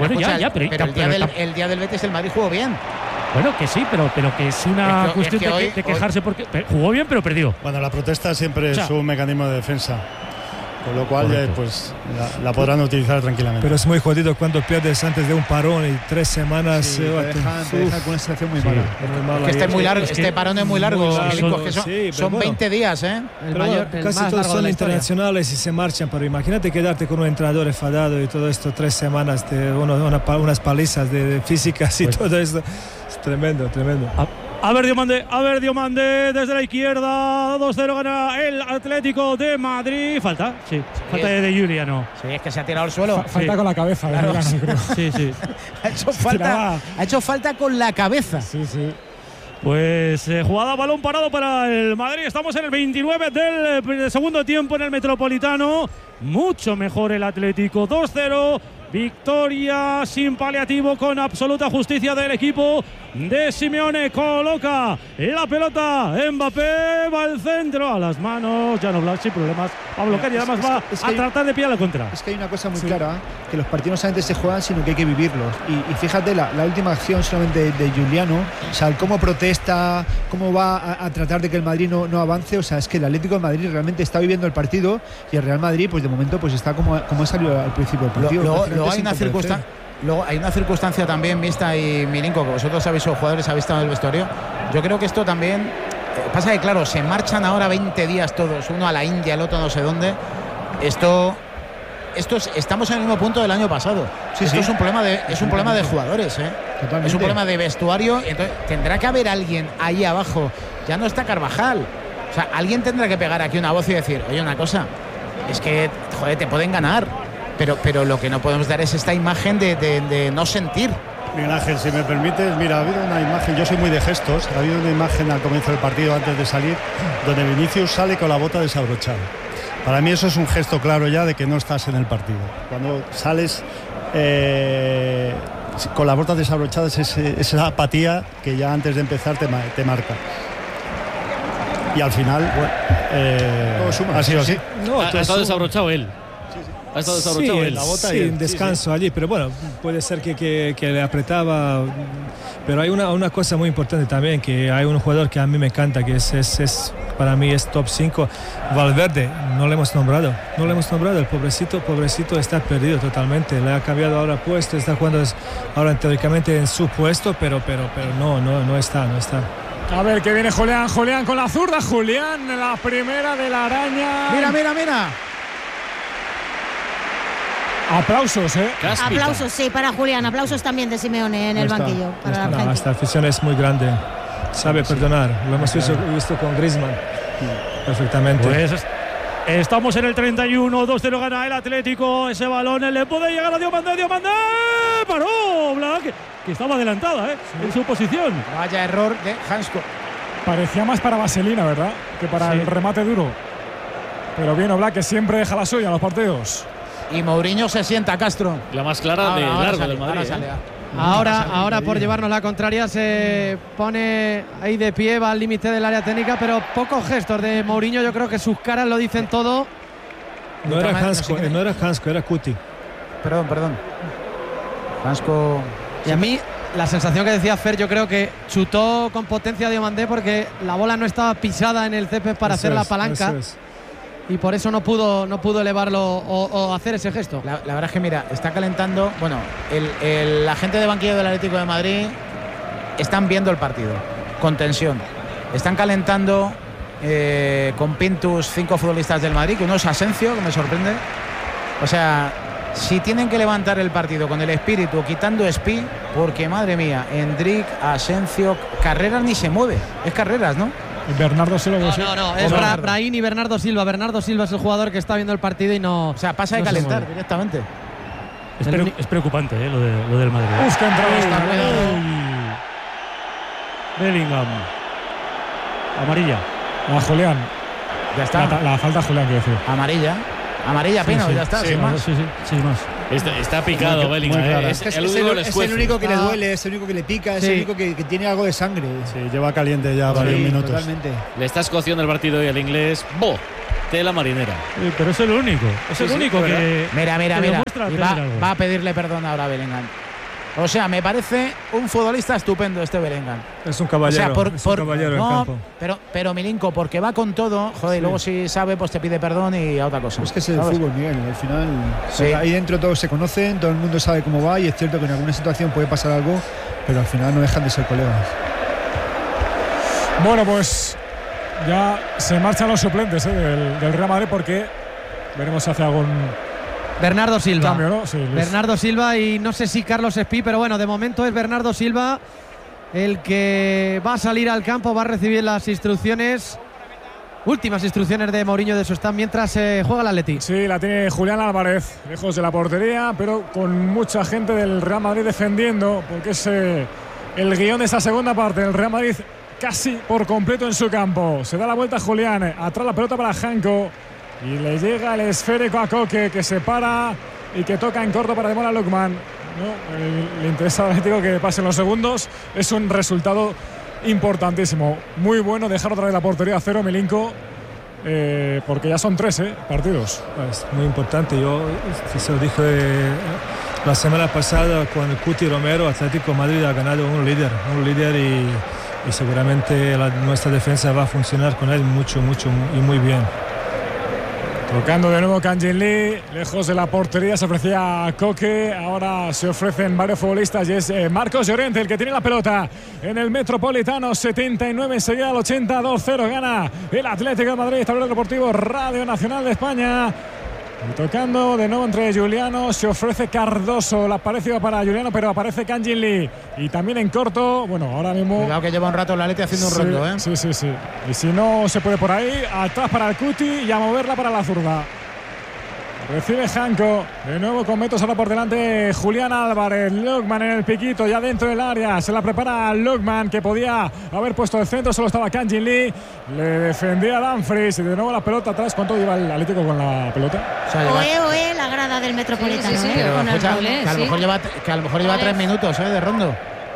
A: El día del Betis el Madrid jugó bien.
I: Bueno, que sí, pero que es una cuestión de quejarse porque jugó bien, pero perdió.
G: Bueno, la protesta siempre es un mecanismo de defensa. Con lo cual, pues la podrán utilizar tranquilamente.
D: Pero es muy jodido cuando pierdes antes de un parón y 3 semanas.
F: Te deja con una situación muy mala.
A: Es que este es muy largo, este parón es muy largo. Son 20 días, ¿eh?
D: Casi todos son internacionales y se marchan, pero imagínate quedarte con un entrenador enfadado y todo esto 3 semanas de unas palizas de físicas y todo esto. Es tremendo.
I: A ver Diomande desde la izquierda, 2-0 gana el Atlético de Madrid. Falta de Juliano.
A: Sí, es que se ha tirado al suelo.
C: Falta con la cabeza, claro. Creo.
I: Sí.
A: Ha hecho falta con la cabeza.
C: Sí.
I: Pues jugada balón parado para el Madrid. Estamos en el 29 del segundo tiempo en el Metropolitano. Mucho mejor el Atlético, 2-0. Victoria sin paliativo, con absoluta justicia del equipo de Simeone. Coloca la pelota, Mbappé va al centro, a las manos, Jan Oblak sin problemas va a bloquear y además va a tratar de pillar la contra.
F: Es que hay una cosa muy clara, que los partidos no solamente se juegan, sino que hay que vivirlos. Y fíjate, la última acción solamente de Juliano, o sea, cómo protesta, cómo va a tratar de que el Madrid no avance. O sea, es que el Atlético de Madrid realmente está viviendo el partido y el Real Madrid, pues de momento, pues está como ha salido al principio del partido.
A: Luego hay una circunstancia también, Mista y Milinko, que vosotros habéis sido jugadores, habéis estado en el vestuario. Yo creo que esto también pasa que, claro, se marchan ahora 20 días todos, uno a la India, el otro no sé dónde. Estamos en el mismo punto del año pasado. Esto es un problema de jugadores, ¿eh?
F: Totalmente.
A: Es un problema de vestuario. Entonces tendrá que haber alguien ahí abajo. Ya no está Carvajal. O sea, alguien tendrá que pegar aquí una voz y decir, oye, una cosa, es que, joder, te pueden ganar. Pero lo que no podemos dar es esta imagen de no sentir.
G: Miguel Ángel, si me permites, mira, ha habido una imagen, yo soy muy de gestos, ha habido una imagen al comienzo del partido, antes de salir, donde Vinicius sale con la bota desabrochada. Para mí eso es un gesto claro ya de que no estás en el partido. Cuando sales con la bota desabrochada, es esa apatía que ya antes de empezar te marca. Y al final, ha sido así.
B: Ha estado desabrochado él. Ha estado desabrochado
D: la bota y descanso allí, pero bueno, puede ser que le apretaba. Pero hay una cosa muy importante también, que hay un jugador que a mí me encanta, que para mí es top 5, Valverde. No le hemos nombrado, el pobrecito está perdido totalmente. Le ha cambiado ahora puesto, está jugando ahora teóricamente en su puesto, pero no está.
C: A ver, que viene Julián con la zurda. Julián, la primera de la araña.
A: Mira.
C: Aplausos,
E: Aplausos, sí, para Julián. Aplausos también de Simeone en el banquillo. Para
D: esta afición es muy grande. Sabe perdonar. Lo hemos visto con Griezmann. Perfectamente.
I: Pues estamos en el 31. 2-0 gana el Atlético. Ese balón le puede llegar a Diomande. Paró Oblak, que estaba adelantada en su posición.
A: Vaya error de Hansko.
C: Parecía más para Vaselina, ¿verdad? Que para el remate duro. Pero bien, Oblak, que siempre deja la suya en los partidos.
A: Y Mourinho se sienta, Castro.
B: La más clara de largo del Madrid.
H: Ahora por llevarnos la contraria se pone ahí de pie, va al límite del área técnica, pero pocos gestos de Mourinho. Yo creo que sus caras lo dicen todo.
D: No era Hansko, era Cuti.
A: Perdón. Hansko.
H: Y a mí la sensación que decía Fer, yo creo que chutó con potencia Diomande porque la bola no estaba pisada en el césped para hacer la palanca. Y por eso no pudo elevarlo o hacer ese gesto.
A: La verdad es que, mira, está calentando. Bueno, la gente de banquillo del Atlético de Madrid están viendo el partido con tensión. Están calentando con Pintus 5 futbolistas del Madrid, que uno es Asensio, que me sorprende. O sea, si tienen que levantar el partido con el espíritu, quitando Espi, porque madre mía, Endrick, Asencio, Carreras ni se mueve. Es Carreras, ¿no?
C: Bernardo Silva.
H: No, es Brahim y Bernardo Silva. Bernardo Silva es el jugador que está viendo el partido y no.
A: O sea, pasa de calentar directamente.
I: Es preocupante lo del Madrid.
C: Busca entrada.
I: Bellingham. Amarilla.
C: A Julián.
A: Ya está.
C: La falta a Julián, quiero decir.
A: Amarilla, Pino, ya está, sin más.
I: Sí, más.
B: Está picado Bellingham.
F: Es el único que le duele, es el único que le pica, es el único que tiene algo de sangre.
G: Sí, lleva caliente ya varios minutos.
F: Totalmente.
B: Le está escociendo el partido hoy al inglés. Tela marinera.
I: Pero es el único. Es el único que.
A: Mira. Y va a pedirle perdón ahora a Bellingham. O sea, me parece un futbolista estupendo este Bellingham.
D: Es un caballero.
A: O sea,
D: es un caballero en campo.
A: Pero Milinko, porque va con todo, joder, y luego si sabe, pues te pide perdón y a otra cosa.
F: Es que es el fútbol, Miguel. Al final, ahí dentro todos se conocen, todo el mundo sabe cómo va, y es cierto que en alguna situación puede pasar algo, pero al final no dejan de ser colegas.
C: Bueno, pues ya se marchan los suplentes del Real Madrid, porque veremos si hace algún
H: Bernardo Silva.
C: Cambio, ¿no? Sí,
H: Bernardo Silva, y no sé si Carlos Espí, pero bueno, de momento es Bernardo Silva el que va a salir al campo, va a recibir las últimas instrucciones de Mourinho de su stand mientras juega el Atleti.
C: Sí, la tiene Julián Álvarez, lejos de la portería, pero con mucha gente del Real Madrid defendiendo, porque es el guión de esa segunda parte. El Real Madrid casi por completo en su campo. Se da la vuelta a Julián, atrás la pelota para Janko. Y le llega el esférico a Koke, que se para y que toca en corto para Demola Lookman. Le interesa al Atlético que pasen los segundos. Es un resultado importantísimo. Muy bueno dejar otra vez la portería a cero, Milinko, porque ya son 3 partidos.
D: Es muy importante. Yo se lo dije la semana pasada con el Cuti Romero. Atlético Madrid ha ganado un líder y seguramente nuestra defensa va a funcionar con él mucho y muy bien.
C: Tocando de nuevo Kang-in Lee, lejos de la portería se ofrecía a Koke, ahora se ofrecen varios futbolistas y es Marcos Llorente el que tiene la pelota en el Metropolitano. 79 enseguida al 80, 2-0 gana el Atlético de Madrid. Tablero Deportivo Radio Nacional de España. Y tocando de nuevo entre Juliano, se ofrece Cardoso, la parecida para Juliano, pero aparece Kang-in Lee. Y también en corto, bueno, ahora mismo.
A: Cuidado que lleva un rato la Atleti haciendo un rondo, ¿eh?
C: Sí. Y si no se puede por ahí, atrás para el Cuti y a moverla para la zurda. Recibe Janko, de nuevo con metros ahora por delante Julián Álvarez. Lookman en el piquito, ya dentro del área. Se la prepara Lookman, que podía haber puesto el centro, solo estaba Kang-in Lee. Le defendía a Dumfries y de nuevo la pelota atrás. ¿Cuánto lleva el Atlético con la pelota?
E: O sea, oe, la grada del Metropolitano.
J: Sí,
E: con el
A: escucha,
E: doble,
A: que a lo mejor lleva 3 minutos de rondo.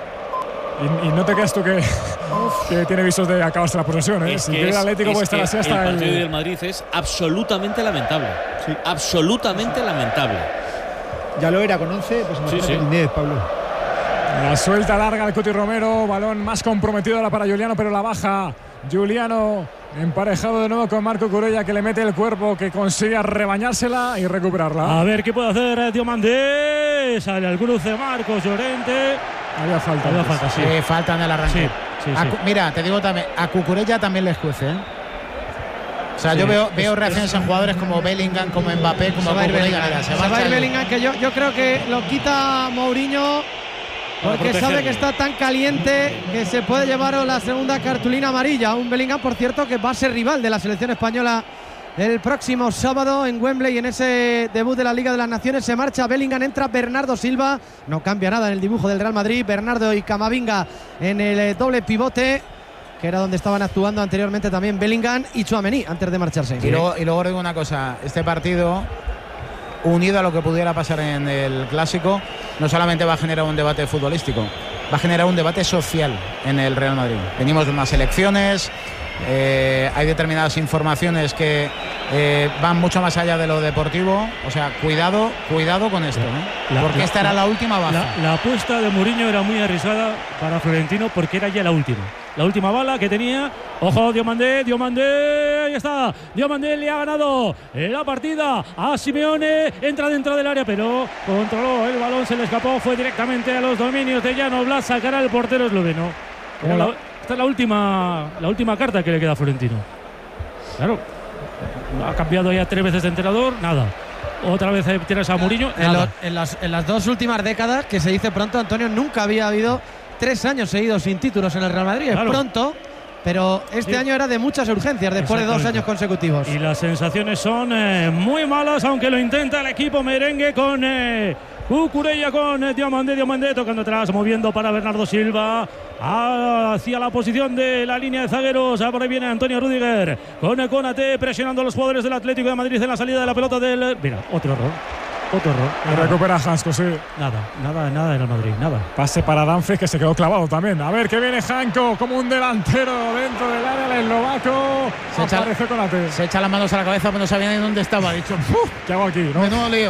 C: Y no te quedas tú que tiene visos de acabarse la posesión, ¿eh?
B: Es
C: si
B: que
C: quiere el Atlético puede estar así hasta
B: el partido del Madrid es absolutamente lamentable. Sí. Absolutamente lamentable.
F: Ya lo era con 11, pues imagínate con 10, Pablo.
C: La suelta larga al Cuti Romero, balón más comprometido ahora para Juliano, pero la baja Juliano, emparejado de nuevo con Marco Cucurella, que le mete el cuerpo, que consigue rebañársela y recuperarla.
I: A ver qué puede hacer Diomandé. Sale al cruce Marcos Llorente.
C: Había falta,
A: sí. Falta en el arranque.
I: Sí.
A: Mira, te digo también, a Cucurella también le escuece, ¿eh? O sea, yo veo reacciones en jugadores como Bellingham, como Mbappé, como Cucurella.
H: Se va a ir Bellingham, que yo creo que lo quita Mourinho porque sabe que está tan caliente que se puede llevar la segunda cartulina amarilla. Un Bellingham, por cierto, que va a ser rival de la selección española el próximo sábado en Wembley, en ese debut de la Liga de las Naciones. Se marcha Bellingham, entra Bernardo Silva. No cambia nada en el dibujo del Real Madrid. Bernardo y Camavinga en el doble pivote, que era donde estaban actuando anteriormente también Bellingham y Tchouaméni antes de marcharse.
A: Y luego digo una cosa, este partido, unido a lo que pudiera pasar en el Clásico, no solamente va a generar un debate futbolístico, va a generar un debate social en el Real Madrid. Venimos de unas elecciones, hay determinadas informaciones que van mucho más allá de lo deportivo. O sea, cuidado con esto, ¿eh? Porque esta era la última baja.
I: La apuesta de Mourinho era muy arriesgada para Florentino, porque era ya la última bala que tenía. Ojo, Diomandé, ahí está. Diomandé le ha ganado la partida a Simeone, entra dentro del área, pero controló el balón, se le escapó, fue directamente a los dominios de Jan Oblak, sacará el portero esloveno. Esta es la última carta que le queda a Florentino. Claro, ha cambiado ya 3 veces de entrenador, nada. Otra vez tienes a Mourinho.
H: En las 2 últimas décadas, que se dice pronto, Antonio, nunca había habido 3 años seguidos sin títulos en el Real Madrid.
I: Claro.
H: Es pronto, pero este año era de muchas urgencias después de 2 años consecutivos.
I: Y las sensaciones son muy malas, aunque lo intenta el equipo merengue con Cucurella, con Diomandé tocando atrás, moviendo para Bernardo Silva hacia la posición de la línea de zagueros. Por ahí viene Antonio Rüdiger con Konaté presionando a los jugadores del Atlético de Madrid en la salida de la pelota del... Mira, otro error.
C: Recupera Janko, sí.
I: Nada en el Madrid, nada.
C: Pase para Dumfries, que se quedó clavado también. A ver que viene Janko como un delantero dentro del área, el eslovaco. Aparece Konaté.
A: Se echa las manos a la cabeza, pero no sabía ni dónde estaba. Ha dicho,
C: ¿qué hago aquí? ¿No?
A: Menudo lío.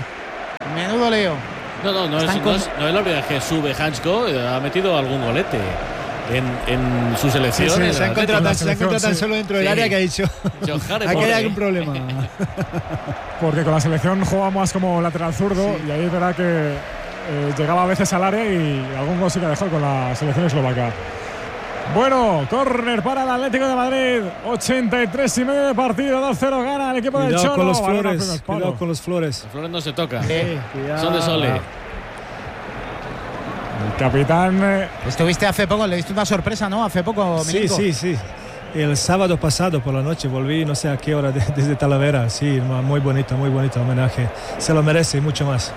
B: No es la primera vez que sube Janko. Ha metido algún golete en su selección.
F: Sí, se ha encontrado tan solo dentro del área que ha dicho aquí hay algún problema.
C: Porque con la selección juega más como lateral zurdo, y ahí es verdad que llegaba a veces al área y algún gol sí que ha dejado con la selección eslovaca. Bueno, córner para el Atlético de Madrid, 83 y medio de partido, 2-0 gana el equipo del Cholo.
D: Cuidado con los Flores.
B: Los Flores no se tocan.
A: Son de Sole.
C: El capitán.
A: Estuviste hace poco, le diste una sorpresa, ¿no? Hace poco, Milenko.
D: Sí. El sábado pasado por la noche volví, no sé a qué hora, desde Talavera. Sí, muy bonito homenaje. Se lo merece y mucho más.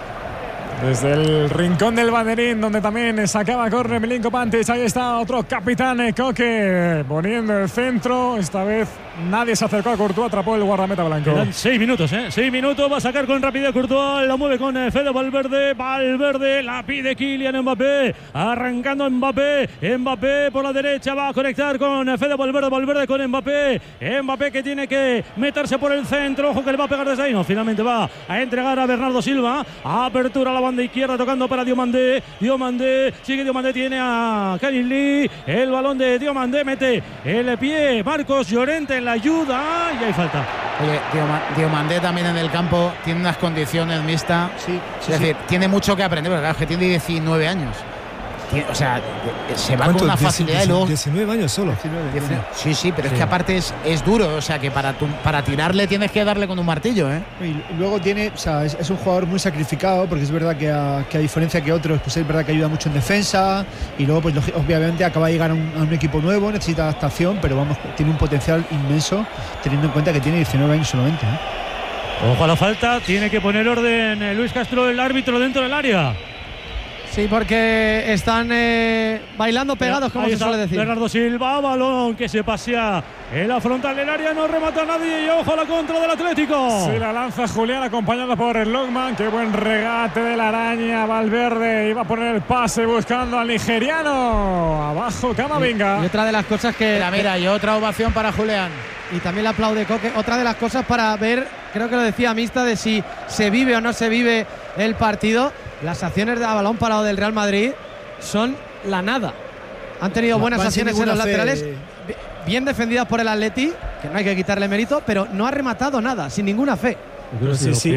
C: Desde el rincón del banderín, donde también sacaba córner Milinko Pantic. Ahí está otro capitán, Koke, poniendo el centro. Esta vez nadie se acercó a Courtois, atrapó el guardameta blanco.
I: Quedan 6 minutos, 6 minutos. Va a sacar con rapidez Courtois. La mueve con Fede Valverde. Valverde la pide Kylian Mbappé. Arrancando Mbappé. Mbappé por la derecha va a conectar con Fede Valverde. Valverde con Mbappé. Mbappé que tiene que meterse por el centro. Ojo que le va a pegar desde ahí. No, finalmente va a entregar a Bernardo Silva. Apertura a la banda izquierda tocando para Diomandé. Sigue Diomandé, tiene a Khalil Lee. El balón de Diomandé, mete el pie Marcos Llorente en la ayuda y hay falta.
A: Oye, Diomandé también en el campo tiene unas condiciones mixtas. Es decir, tiene mucho que aprender, porque claro, que tiene 19 años. O sea, se va con una facilidad y luego
D: 19 años solo.
A: 19. Sí, pero es que aparte es duro, o sea, que para tirarle tienes que darle con un martillo, ¿eh?
F: Y luego tiene, o sea, es un jugador muy sacrificado, porque es verdad que a diferencia que otros, pues es verdad que ayuda mucho en defensa, y luego pues obviamente acaba de llegar a un equipo nuevo, necesita adaptación, pero vamos, tiene un potencial inmenso, teniendo en cuenta que tiene 19 años solamente, ¿eh?
I: Ojo a la falta, tiene que poner orden Luis Castro, el árbitro, dentro del área.
H: Sí, porque están bailando pegados, como se suele decir.
I: Bernardo Silva, balón que se pasea en la frontal del área, no remata a nadie y ojo a la contra del Atlético.
C: Sí, la lanza Julián acompañado por el Lockman. Qué buen regate de la araña. Valverde iba a poner el pase buscando al nigeriano. Abajo Camavinga.
H: Y otra de las cosas que...
A: Mira, y otra ovación para Julián.
H: Y también le aplaude Koke. Otra de las cosas para ver, creo que lo decía Mista, de si se vive o no se vive el partido. Las acciones de balón parado del Real Madrid son la nada. Han tenido buenas acciones en los laterales, bien defendidas por el Atleti, que no hay que quitarle mérito, pero no ha rematado nada, sin ninguna fe.
D: Si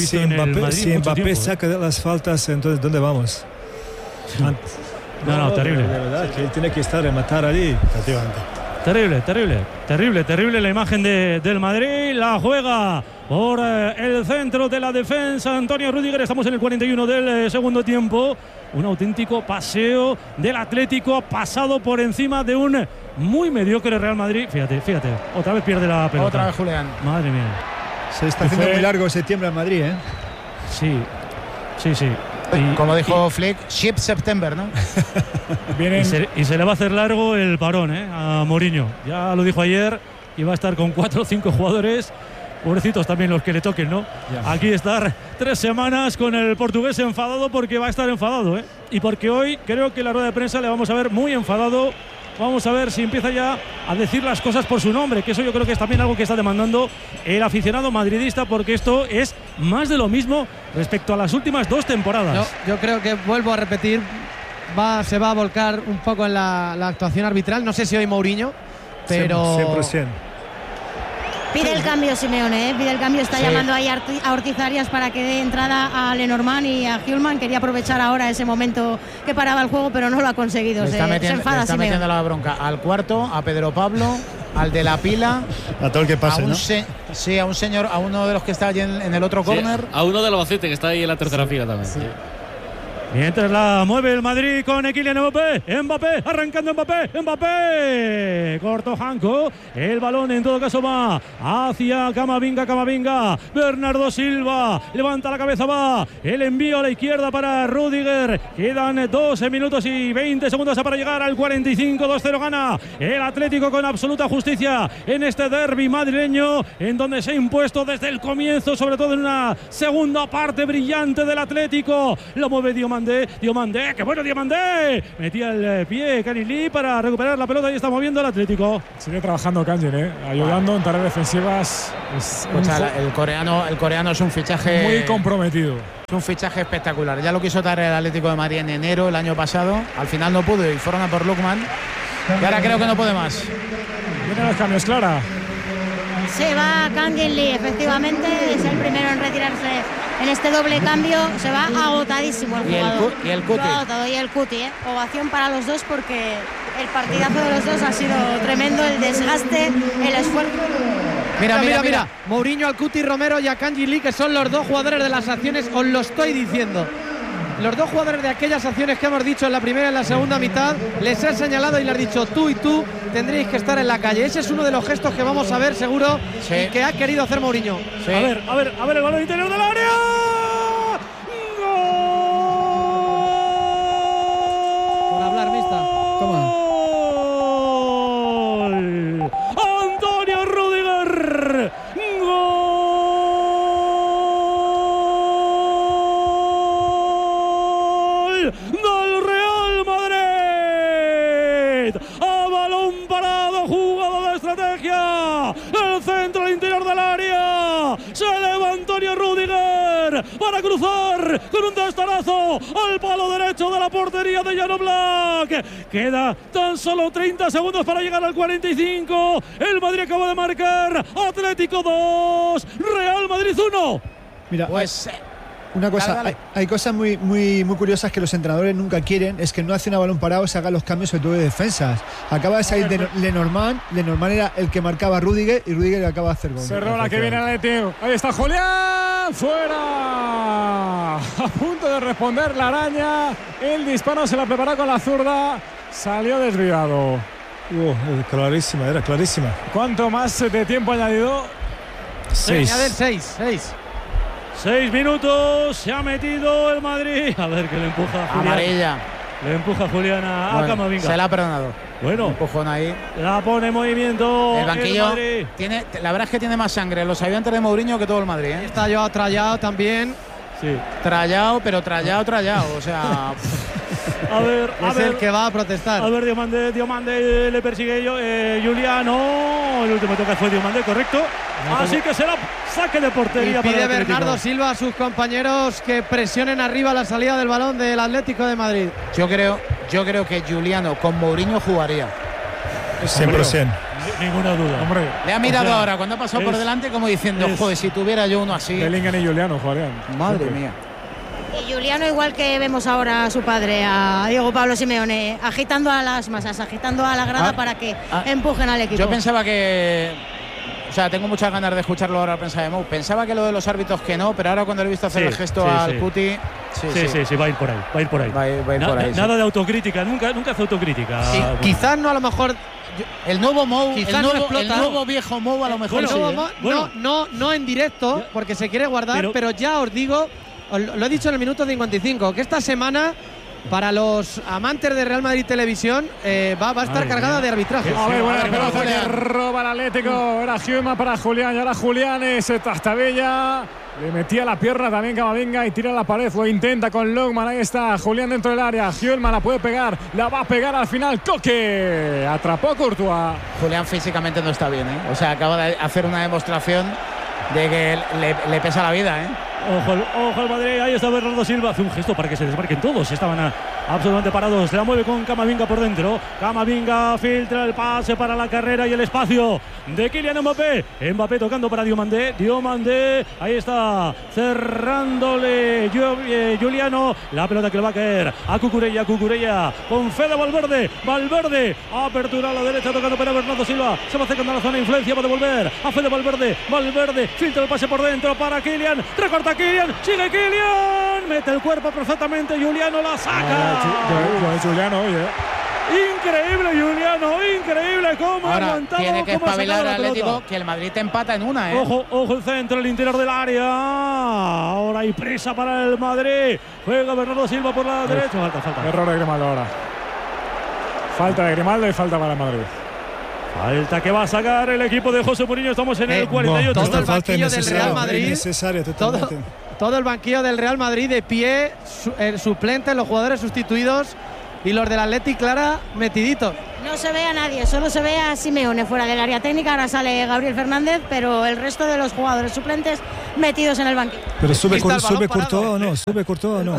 D: Mbappé saca las faltas, entonces ¿dónde vamos?
I: No, terrible.
D: De verdad, que él tiene que estar rematar allí.
I: Terrible la imagen del Madrid. La juega por el centro de la defensa Antonio Rüdiger. Estamos en el 41 del segundo tiempo. Un auténtico paseo del Atlético, pasado por encima de un muy mediocre Real Madrid. Fíjate, otra vez pierde la pelota.
A: Otra vez Julián.
I: Madre mía.
F: Se está haciendo muy largo septiembre en Madrid, ¿eh?
I: Sí.
A: Como dijo Flick, Ship September, ¿no?
I: Y se le va a hacer largo el parón, a Mourinho. Ya lo dijo ayer, y va a estar con 4 o 5 jugadores. Pobrecitos también los que le toquen, ¿no? Ya. Aquí estar 3 semanas con el portugués enfadado, porque va a estar enfadado, y porque hoy creo que la rueda de prensa le vamos a ver muy enfadado. Vamos a ver si empieza ya a decir las cosas por su nombre, que eso yo creo que es también algo que está demandando el aficionado madridista, porque esto es más de lo mismo respecto a las últimas 2 temporadas.
H: Yo creo que, vuelvo a repetir, se va a volcar un poco en la actuación arbitral. No sé si hoy Mourinho, pero
D: 100%.
E: Pide el cambio Simeone, pide el cambio, está llamando ahí a Ortiz Arias para que dé entrada a Lenormand y a Hjulmand. Quería aprovechar ahora ese momento que paraba el juego, pero no lo ha conseguido.
A: Le está metiendo la bronca al cuarto, a Pedro Pablo al de la pila.
G: A todo el que pase,
A: a un
G: ¿no?
A: Sí, a un señor, a uno de los que está allí en el otro córner.
B: A uno del Albacete que está ahí en la tercera fila también.
I: Sí. Mientras la mueve el Madrid con Kylian Mbappé, arrancando Mbappé, corto Janko, el balón en todo caso va hacia Camavinga, Bernardo Silva, levanta la cabeza, va, el envío a la izquierda para Rüdiger, quedan 12 minutos y 20 segundos para llegar al 45, 2-0 gana el Atlético con absoluta justicia en este derbi madrileño, en donde se ha impuesto desde el comienzo, sobre todo en una segunda parte brillante del Atlético, lo mueve Diomandé, qué bueno Diomandé, metía el pie Canilí para recuperar la pelota y está moviendo el Atlético.
C: Sigue trabajando Kangin, ayudando en tareas defensivas.
A: El coreano es un fichaje
C: muy comprometido.
A: Es un fichaje espectacular. Ya lo quiso traer el Atlético de Madrid en enero el año pasado. Al final no pudo y fueron a por Lukman. Y ahora creo que no puede más.
C: Vienen los cambios, Clara.
E: Se va Kangin Lee, efectivamente, es el primero en retirarse en este doble cambio. Se va agotadísimo el jugador.
A: Y el Cuti.
E: Agotado, y el Cuti, ovación para los dos porque el partidazo de los dos ha sido tremendo, el desgaste, el esfuerzo.
H: Mira. Mourinho, al Cuti Romero y a Kangin Lee, que son los dos jugadores de las acciones, os lo estoy diciendo. Los dos jugadores de aquellas acciones que hemos dicho en la primera y en la segunda mitad, les he señalado y les he dicho tú y tú tendréis que estar en la calle. Ese es uno de los gestos que vamos a ver seguro y que ha querido hacer Mourinho.
I: Sí. A ver el balón interior del área. ¡Gol!
H: Por hablar, mista.
F: Toma.
I: Antonio Rüdiger. ¡Gol! Del Real Madrid. A balón parado, jugada de estrategia. El centro al interior del área. Se eleva Antonio Rüdiger para cruzar con un testarazo al palo derecho de la portería de Jan Oblak. Queda tan solo 30 segundos para llegar al 45. El Madrid acaba de marcar. Atlético 2, Real Madrid 1.
F: Mira,
A: Pues
F: una cosa,
A: dale.
F: hay cosas muy curiosas que los entrenadores nunca quieren, es que no hace un balón parado, se hagan los cambios sobre todo de defensas. Acaba de salir de Lenormand era el que marcaba a Rüdiger y Rüdiger acaba de hacer gol.
C: Cerró la que viene al Atlético. Ahí está Julián, fuera. A punto de responder la araña. El disparo se la preparó con la zurda. Salió desviado.
D: Era clarísima.
C: ¿Cuánto más de tiempo añadido?
D: 6.
H: Añaden 6.
I: 6 minutos, se ha metido el Madrid. A ver que le empuja Julián.
A: amarilla.
I: Le empuja Julián a
A: Bueno,
I: Camavinga.
A: se la ha perdonado.
I: Bueno,
A: Empujón ahí.
I: la pone en movimiento.
A: El banquillo
I: Madrid.
A: la verdad es que tiene más sangre los ayudantes de Mourinho que todo el Madrid.
H: Está yo trallado también.
I: Sí.
A: Trallado. O sea,
I: A ver,
H: Es el que va a protestar.
I: A ver, Diomandé le persigue Juliano. El último toque fue Diomandé, correcto. Así que será saque de portería.
H: Y pide
I: para el Atlético.
H: Bernardo Silva a sus compañeros que presionen arriba la salida del balón del Atlético de Madrid.
A: yo creo que Juliano con Mourinho jugaría.
D: 100%.
I: Ninguna duda.
C: Hombre,
A: Le ha mirado
I: O sea,
A: ahora cuando ha pasado por
I: es-
A: delante como diciendo,
I: es-
A: joder, si tuviera yo uno así.
C: Bellingham y Juliano jugarían.
A: Madre mía.
E: Y Juliano, igual que vemos ahora a su padre, a Diego Pablo Simeone, agitando a las masas, agitando a la grada para que empujen al equipo.
A: Yo pensaba que. O sea, tengo muchas ganas de escucharlo ahora, pensaba que lo de los árbitros que no, pero ahora cuando le he visto hacer
I: Sí,
A: el gesto
I: sí,
A: al
I: sí.
A: Cuti.
I: Sí, va a ir por ahí. Va a ir por ahí.
A: Va a ir por ahí, sí.
I: Nada de autocrítica, nunca hace autocrítica.
H: Sí,
I: Bueno.
H: quizás no a lo mejor.
A: El nuevo Mou,
H: Quizás no
A: el
H: explota.
A: nuevo viejo Mou a lo mejor
H: El
A: sí.
H: nuevo
A: ¿eh?
H: Mo- no en directo, porque se quiere guardar, pero ya os digo, lo he dicho en el minuto 55, que esta semana, para los amantes de Real Madrid Televisión, va a estar cargada de arbitraje.
C: A ver, buena
A: Julián.
C: pelota que roba el Atlético. Era Huelma para Julián. Y ahora Julián es Tastabella. Le metía la pierna también Camavinga y tira la pared. Lo intenta con Longman. Ahí está Julián dentro del área. Huelma la puede pegar. La va a pegar al final. Coque. Atrapó Courtois.
A: Julián físicamente no está bien, ¿eh? O sea, acaba de hacer una demostración de que le pesa la vida, ¿eh?
I: Ojo al Madrid, ahí está Bernardo Silva. Hace un gesto para que se desmarquen todos. Estaban absolutamente parados. La mueve con Camavinga por dentro. Camavinga filtra el pase para la carrera y el espacio de Kylian Mbappé. Mbappé tocando para Diomandé. Diomandé, ahí está, cerrándole Juliano. La pelota que le va a caer a Cucurella. Cucurella con Fede Valverde. Valverde, apertura a la derecha, tocando para Bernardo Silva. Se va acercando a la zona de influencia, va a devolver a Fede Valverde. Valverde filtra el pase por dentro para Kylian. Recorta Kylian, sigue Kylian. Mete el cuerpo perfectamente. Juliano la saca.
C: Juliano, oye.
I: Increíble Juliano, increíble cómo ha aguantado.
A: Tiene que espabilar el Atlético, que el Madrid te empata en una, ¿eh?
I: Ojo el centro, el interior del área. Ahora hay prisa para el Madrid. Juega Bernardo Silva por la derecha. Falta.
C: Error de Grimaldo ahora. Falta de Grimaldo y falta para el Madrid.
I: Falta que va a sacar el equipo de José Mourinho. Estamos en el 48.
H: Todo el banquillo del Real Madrid. Todo el banquillo del Real Madrid de pie, el suplente, los jugadores sustituidos y los del Atleti, Clara, metiditos.
E: No se ve a nadie, solo se ve a Simeone fuera del área técnica. Ahora sale Gabriel Fernández, pero el resto de los jugadores suplentes metidos en el banquillo.
D: Pero sube Courtois o no, sube Courtois o no.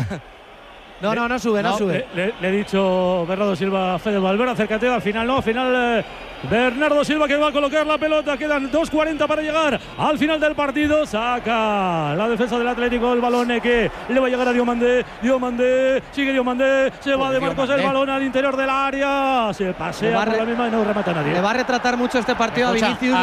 H: No sube.
I: Le he dicho Bernardo Silva a Fede Valverde, acércate, al final Bernardo Silva que va a colocar la pelota. Quedan 2:40 para llegar al final del partido. Saca la defensa del Atlético el balón que le va a llegar a Diomandé. Sigue Diomandé, se va de Marcos el balón al interior del área. Se pasea por la misma y no remata a nadie.
H: Le va a retratar mucho este partido a Vinicius,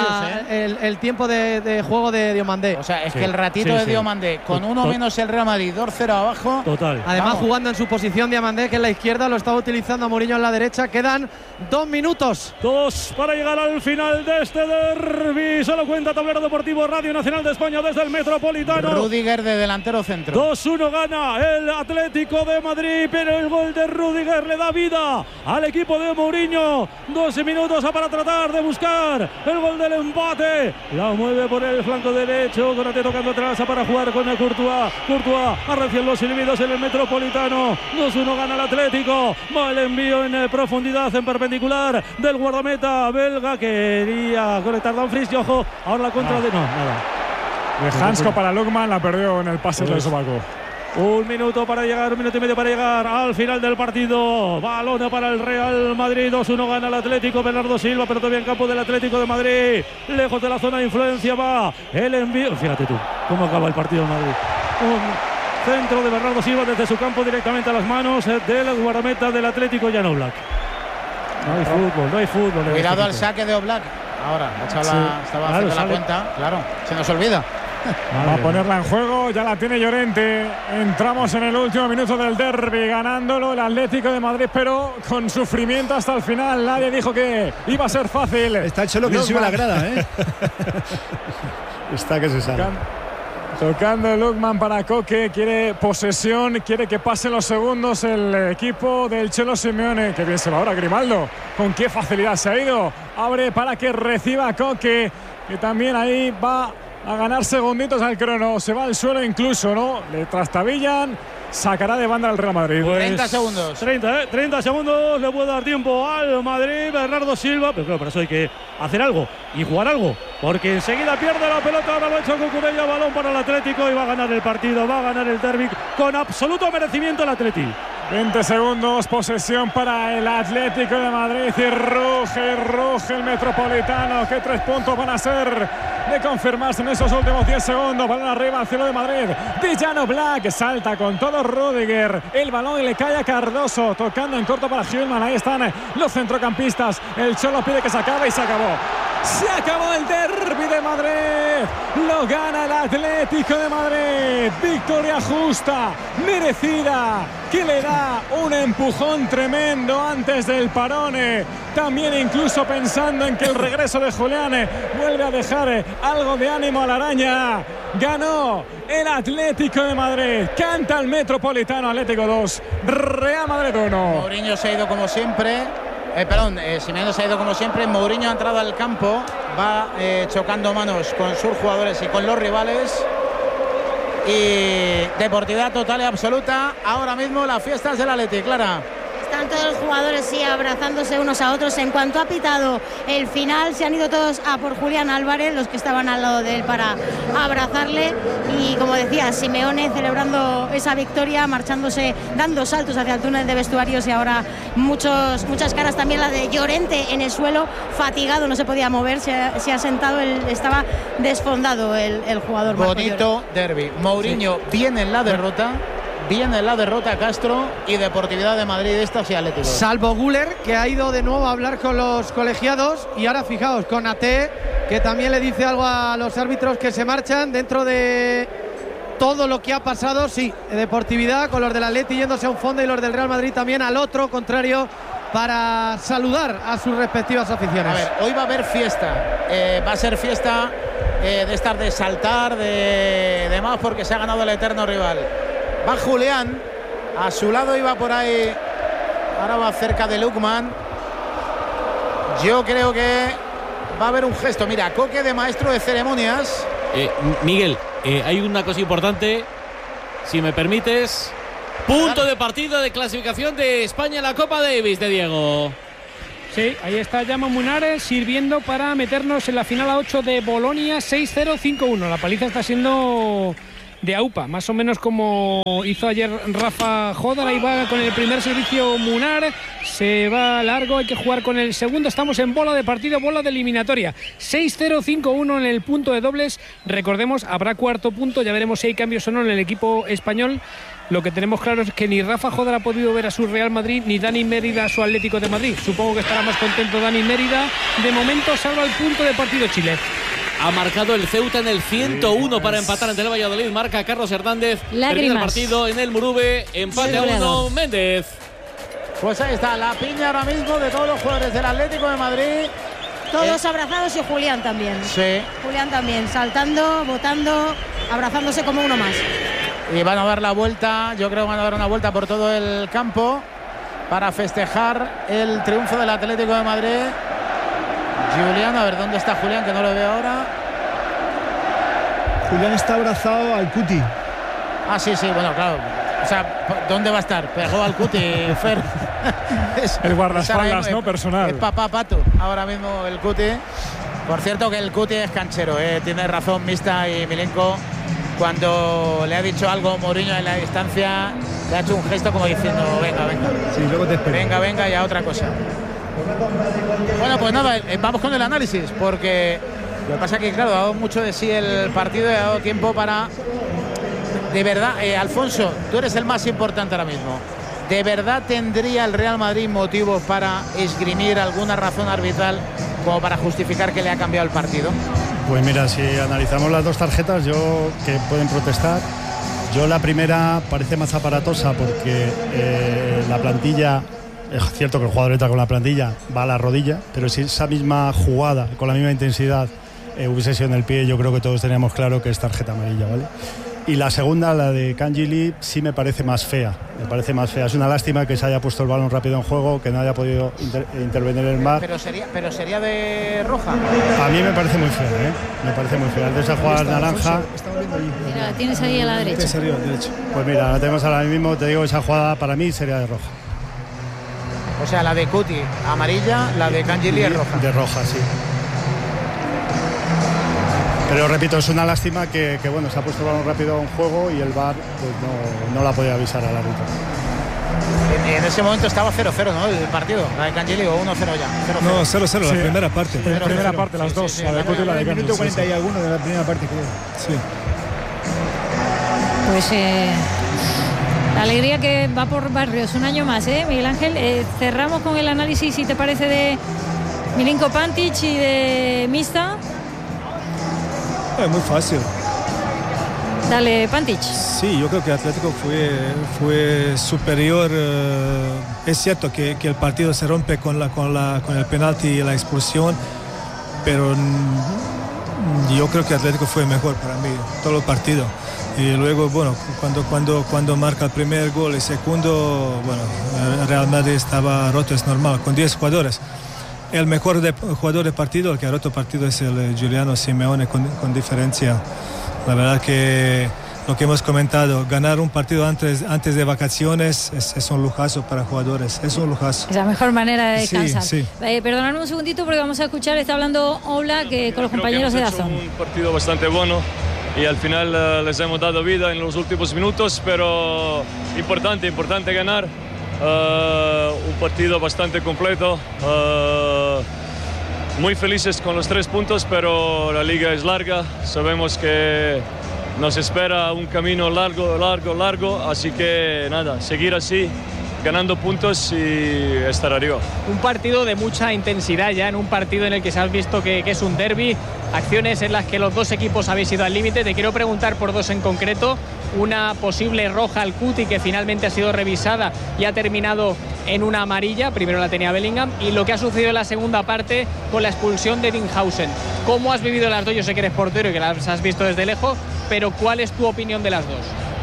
H: el tiempo de juego de Diomandé.
A: O sea, es que el ratito de Diomandé, con uno menos el Real Madrid, 2-0 abajo.
I: Total.
H: Además, jugando en su posición Diomandé, que es la izquierda, lo estaba utilizando a Mourinho en la derecha. Quedan 2 minutos.
I: 2 para llegar al final de este derbi. Solo cuenta Tablero Deportivo Radio Nacional de España desde el Metropolitano.
A: Rudiger de delantero centro.
I: 2-1 gana el Atlético de Madrid, pero el gol de Rudiger le da vida al equipo de Mourinho. 12 minutos para tratar de buscar el gol del empate. La mueve por el flanco derecho, Konaté tocando atrás para jugar con el Courtois. Arrecian los silbidos en el Metropolitano. 2-1 gana el Atlético. Va el envío en profundidad, en perpendicular del guardameta belga. Quería conectar Dumfries y ojo, ahora la contra de... No, nada.
C: De Hansko para Lukman, la perdió en el pase del sobaco.
I: 1 minuto para llegar, 1 minuto y medio para llegar al final del partido. Balón para el Real Madrid. 2-1 gana el Atlético. Bernardo Silva, pero todavía en campo del Atlético de Madrid. Lejos de la zona de influencia va el envío. Fíjate tú, cómo acaba el partido en Madrid. Un centro de Bernardo Silva desde su campo directamente a las manos del guardameta del Atlético, Jan Oblak. No hay fútbol.
A: Cuidado al saque de Oblak. Ahora, estaba haciendo la cuenta. Claro, se nos olvida.
C: Va a ponerla en juego, ya la tiene Llorente. Entramos en el último minuto del derbi, ganándolo el Atlético de Madrid, pero con sufrimiento hasta el final. Nadie dijo que iba a ser fácil.
F: Está el Cholo que sube la grada, ¿eh?
G: Está que se sale.
C: Tocando Lukman para Koke, quiere posesión, quiere que pasen los segundos el equipo del Cholo Simeone. Que bien se va ahora Grimaldo, con qué facilidad se ha ido. Abre para que reciba Koke, que también ahí va a ganar segunditos al crono. Se va al suelo incluso, ¿no? Le trastabillan. Sacará de banda al Real Madrid.
A: 30 segundos.
I: 30 segundos le puede dar tiempo al Madrid. Bernardo Silva, pero claro, para eso hay que hacer algo y jugar algo, porque enseguida pierde la pelota. Ahora lo ha hecho Cucurella, balón para el Atlético y va a ganar el partido, va a ganar el derbi con absoluto merecimiento el Atlético.
C: 20 segundos, posesión para el Atlético de Madrid y ruge el Metropolitano. ¿Qué 3 puntos van a ser de confirmarse en esos últimos 10 segundos? Balón arriba al cielo de Madrid. Jan Oblak salta con todo Rudiger. El balón le cae a Cardoso, tocando en corto para Hillman. Ahí están los centrocampistas. El Cholo pide que se acabe y se acabó. Se acabó el derbi de Madrid. Lo gana el Atlético de Madrid. Victoria justa, merecida, que le da un empujón tremendo antes del parón. También incluso pensando en que el regreso de Julián vuelve a dejar algo de ánimo a la araña. Ganó el Atlético de Madrid. Canta el Metropolitano. Atlético 2, Real Madrid 1.
A: Mourinho se ha ido como siempre. Simeone se ha ido como siempre. Mourinho ha entrado al campo, va chocando manos con sus jugadores y con los rivales. Y deportividad total y absoluta. Ahora mismo las fiestas del Atleti, Clara.
E: Están todos los jugadores abrazándose unos a otros. En cuanto ha pitado el final, se han ido todos a por Julián Álvarez, los que estaban al lado de él, para abrazarle. Y como decía, Simeone celebrando esa victoria, marchándose, dando saltos hacia el túnel de vestuarios, y ahora muchas caras, también la de Llorente en el suelo, fatigado, no se podía mover, se ha sentado, estaba desfondado el jugador.
A: Bonito derbi. Mourinho viene en la derrota. Viene la derrota Castro y Deportividad de Madrid, estos y Atlético.
H: Salvo Güler, que ha ido de nuevo a hablar con los colegiados, y ahora fijaos, con Ate, que también le dice algo a los árbitros que se marchan dentro de todo lo que ha pasado. Sí, Deportividad con los del Atleti yéndose a un fondo y los del Real Madrid también al otro contrario para saludar a sus respectivas aficiones.
A: A ver, hoy va a haber fiesta, va a ser fiesta de estar de saltar, de más, porque se ha ganado el eterno rival. Va Julián, a su lado iba por ahí, ahora va cerca de Lukman. Yo creo que va a haber un gesto. Mira, Coque de maestro de ceremonias.
B: Miguel, hay una cosa importante, si me permites. Punto de partida de clasificación de España en la Copa Davis de Diego.
K: Sí, ahí está Jaume Munar sirviendo para meternos en la final a 8 de Bolonia, 6-0, 5-1. La paliza está siendo de AUPA, más o menos como hizo ayer Rafa Jodar. Ahí va con el primer servicio Munar, se va largo, hay que jugar con el segundo. Estamos en bola de partido, bola de eliminatoria, 6-0, 5-1 en el punto de dobles. Recordemos, habrá cuarto punto, ya veremos si hay cambios o no en el equipo español. Lo que tenemos claro es que ni Rafa Jodar ha podido ver a su Real Madrid, ni Dani Mérida a su Atlético de Madrid. Supongo que estará más contento Dani Mérida. De momento salva el punto de partido Chile.
B: Ha marcado el Ceuta en el 101 para empatar ante el Valladolid. Marca Carlos Hernández. Termina el partido en el Murube. Empate a 1. Méndez.
A: Pues ahí está la piña ahora mismo de todos los jugadores del Atlético de Madrid.
E: Todos abrazados, y Julián también.
A: Sí.
E: Julián también, saltando, botando, abrazándose como uno más.
A: Y van a dar la vuelta, yo creo que van a dar una vuelta por todo el campo para festejar el triunfo del Atlético de Madrid. Julián, a ver dónde está Julián, que no lo veo ahora.
F: Julián está abrazado al Cuti.
A: Ah, sí, bueno, claro. O sea, ¿dónde va a estar? Pegó al Cuti, Fer.
C: El guardaespaldas, ¿no? Personal.
A: Es papá Pato, ahora mismo el Cuti. Por cierto que el Cuti es canchero, tiene razón Mista y Milenko. Cuando le ha dicho algo Mourinho en la distancia, le ha hecho un gesto como diciendo, venga.
F: Sí, luego te espero.
A: Venga, ya otra cosa. Bueno, pues nada, vamos con el análisis, porque lo que pasa es que, claro, ha dado mucho de sí el partido y ha dado tiempo para... De verdad, Alfonso, tú eres el más importante ahora mismo. ¿De verdad tendría el Real Madrid motivos para esgrimir alguna razón arbitral como para justificar que le ha cambiado el partido?
G: Pues mira, si analizamos las dos tarjetas, que pueden protestar, la primera parece más aparatosa porque la plantilla, es cierto que el jugador entra con la plantilla, va a la rodilla, pero si esa misma jugada, con la misma intensidad, hubiese sido en el pie, yo creo que todos teníamos claro que es tarjeta amarilla, ¿vale? Y la segunda, la de Cangeli, sí me parece más fea. Es una lástima que se haya puesto el balón rápido en juego, que no haya podido intervenir el VAR.
A: Pero sería de roja.
G: A mí me parece muy fea, Me parece muy fea. Antes de jugar naranja.
J: Mira, tienes ahí a la derecha.
G: Pues mira, la tenemos ahora mismo. Te digo, esa jugada para mí sería de roja.
A: O sea, la de Cuti amarilla, la de Cangeli es roja.
G: De roja, sí. Pero repito, es una lástima que bueno, se ha puesto el balón rápido en juego y el VAR pues no la podía avisar al árbitro.
A: En ese momento estaba 0-0, ¿no? El partido, la de Cangeli, o 1-0 ya. 0-0.
D: No, 0-0, la primera parte.
C: La primera parte, las dos. La de Cuti y la de Cangeli.
F: Minuto 40 y alguno de la primera parte, creo.
D: Sí.
J: Pues la alegría que va por barrios un año más, Miguel Ángel. Cerramos con el análisis, si te parece, de Milinko Pantic y de Mista.
D: Es muy fácil.
J: Dale, Pantic.
D: Sí, yo creo que Atlético fue superior. Es cierto que el partido se rompe con el penalti y la expulsión, pero yo creo que Atlético fue mejor para mí todo el partido. Y luego, bueno, cuando marca el primer gol y el segundo, bueno, el Real Madrid estaba roto, es normal, con 10 jugadores. El mejor jugador de partido, el que ha roto el partido, es el Giuliano Simeone con diferencia. La verdad que lo que hemos comentado, ganar un partido antes de vacaciones es un lujazo para jugadores, es un lujazo.
J: Es la mejor manera de descansar.
D: Sí.
J: Perdonadme un segundito porque vamos a escuchar, está hablando Oblak con los compañeros de DAZN.
L: Un partido bastante bueno y al final les hemos dado vida en los últimos minutos, pero importante ganar. Un partido bastante completo. Muy felices con los 3 puntos, pero la liga es larga. Sabemos que nos espera un camino largo, así que nada, seguir así, ganando puntos y estar arriba.
M: Un partido de mucha intensidad ya, en un partido en el que se ha visto que es un derbi, acciones en las que los dos equipos habéis ido al límite. Te quiero preguntar por 2 en concreto. Una posible roja al Cuti que finalmente ha sido revisada y ha terminado en una amarilla, primero la tenía Bellingham, y lo que ha sucedido en la segunda parte con la expulsión de Dinghausen. ¿Cómo has vivido las dos? Yo sé que eres portero y que las has visto desde lejos, pero ¿cuál es tu opinión de las dos?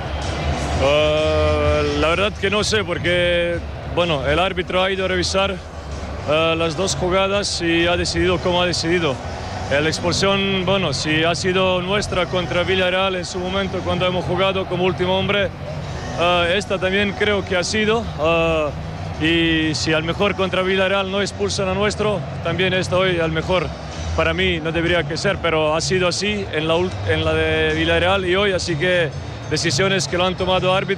L: La verdad que no sé, porque bueno, el árbitro ha ido a revisar las 2 jugadas y ha decidido como ha decidido. La expulsión, bueno, si ha sido nuestra contra Villarreal en su momento cuando hemos jugado como último hombre, esta también creo que ha sido. Y si al mejor contra Villarreal no expulsan a nuestro, también esta hoy al mejor para mí no debería que ser, pero ha sido así en la de Villarreal y hoy, así que decisiones que lo han tomado árbitros.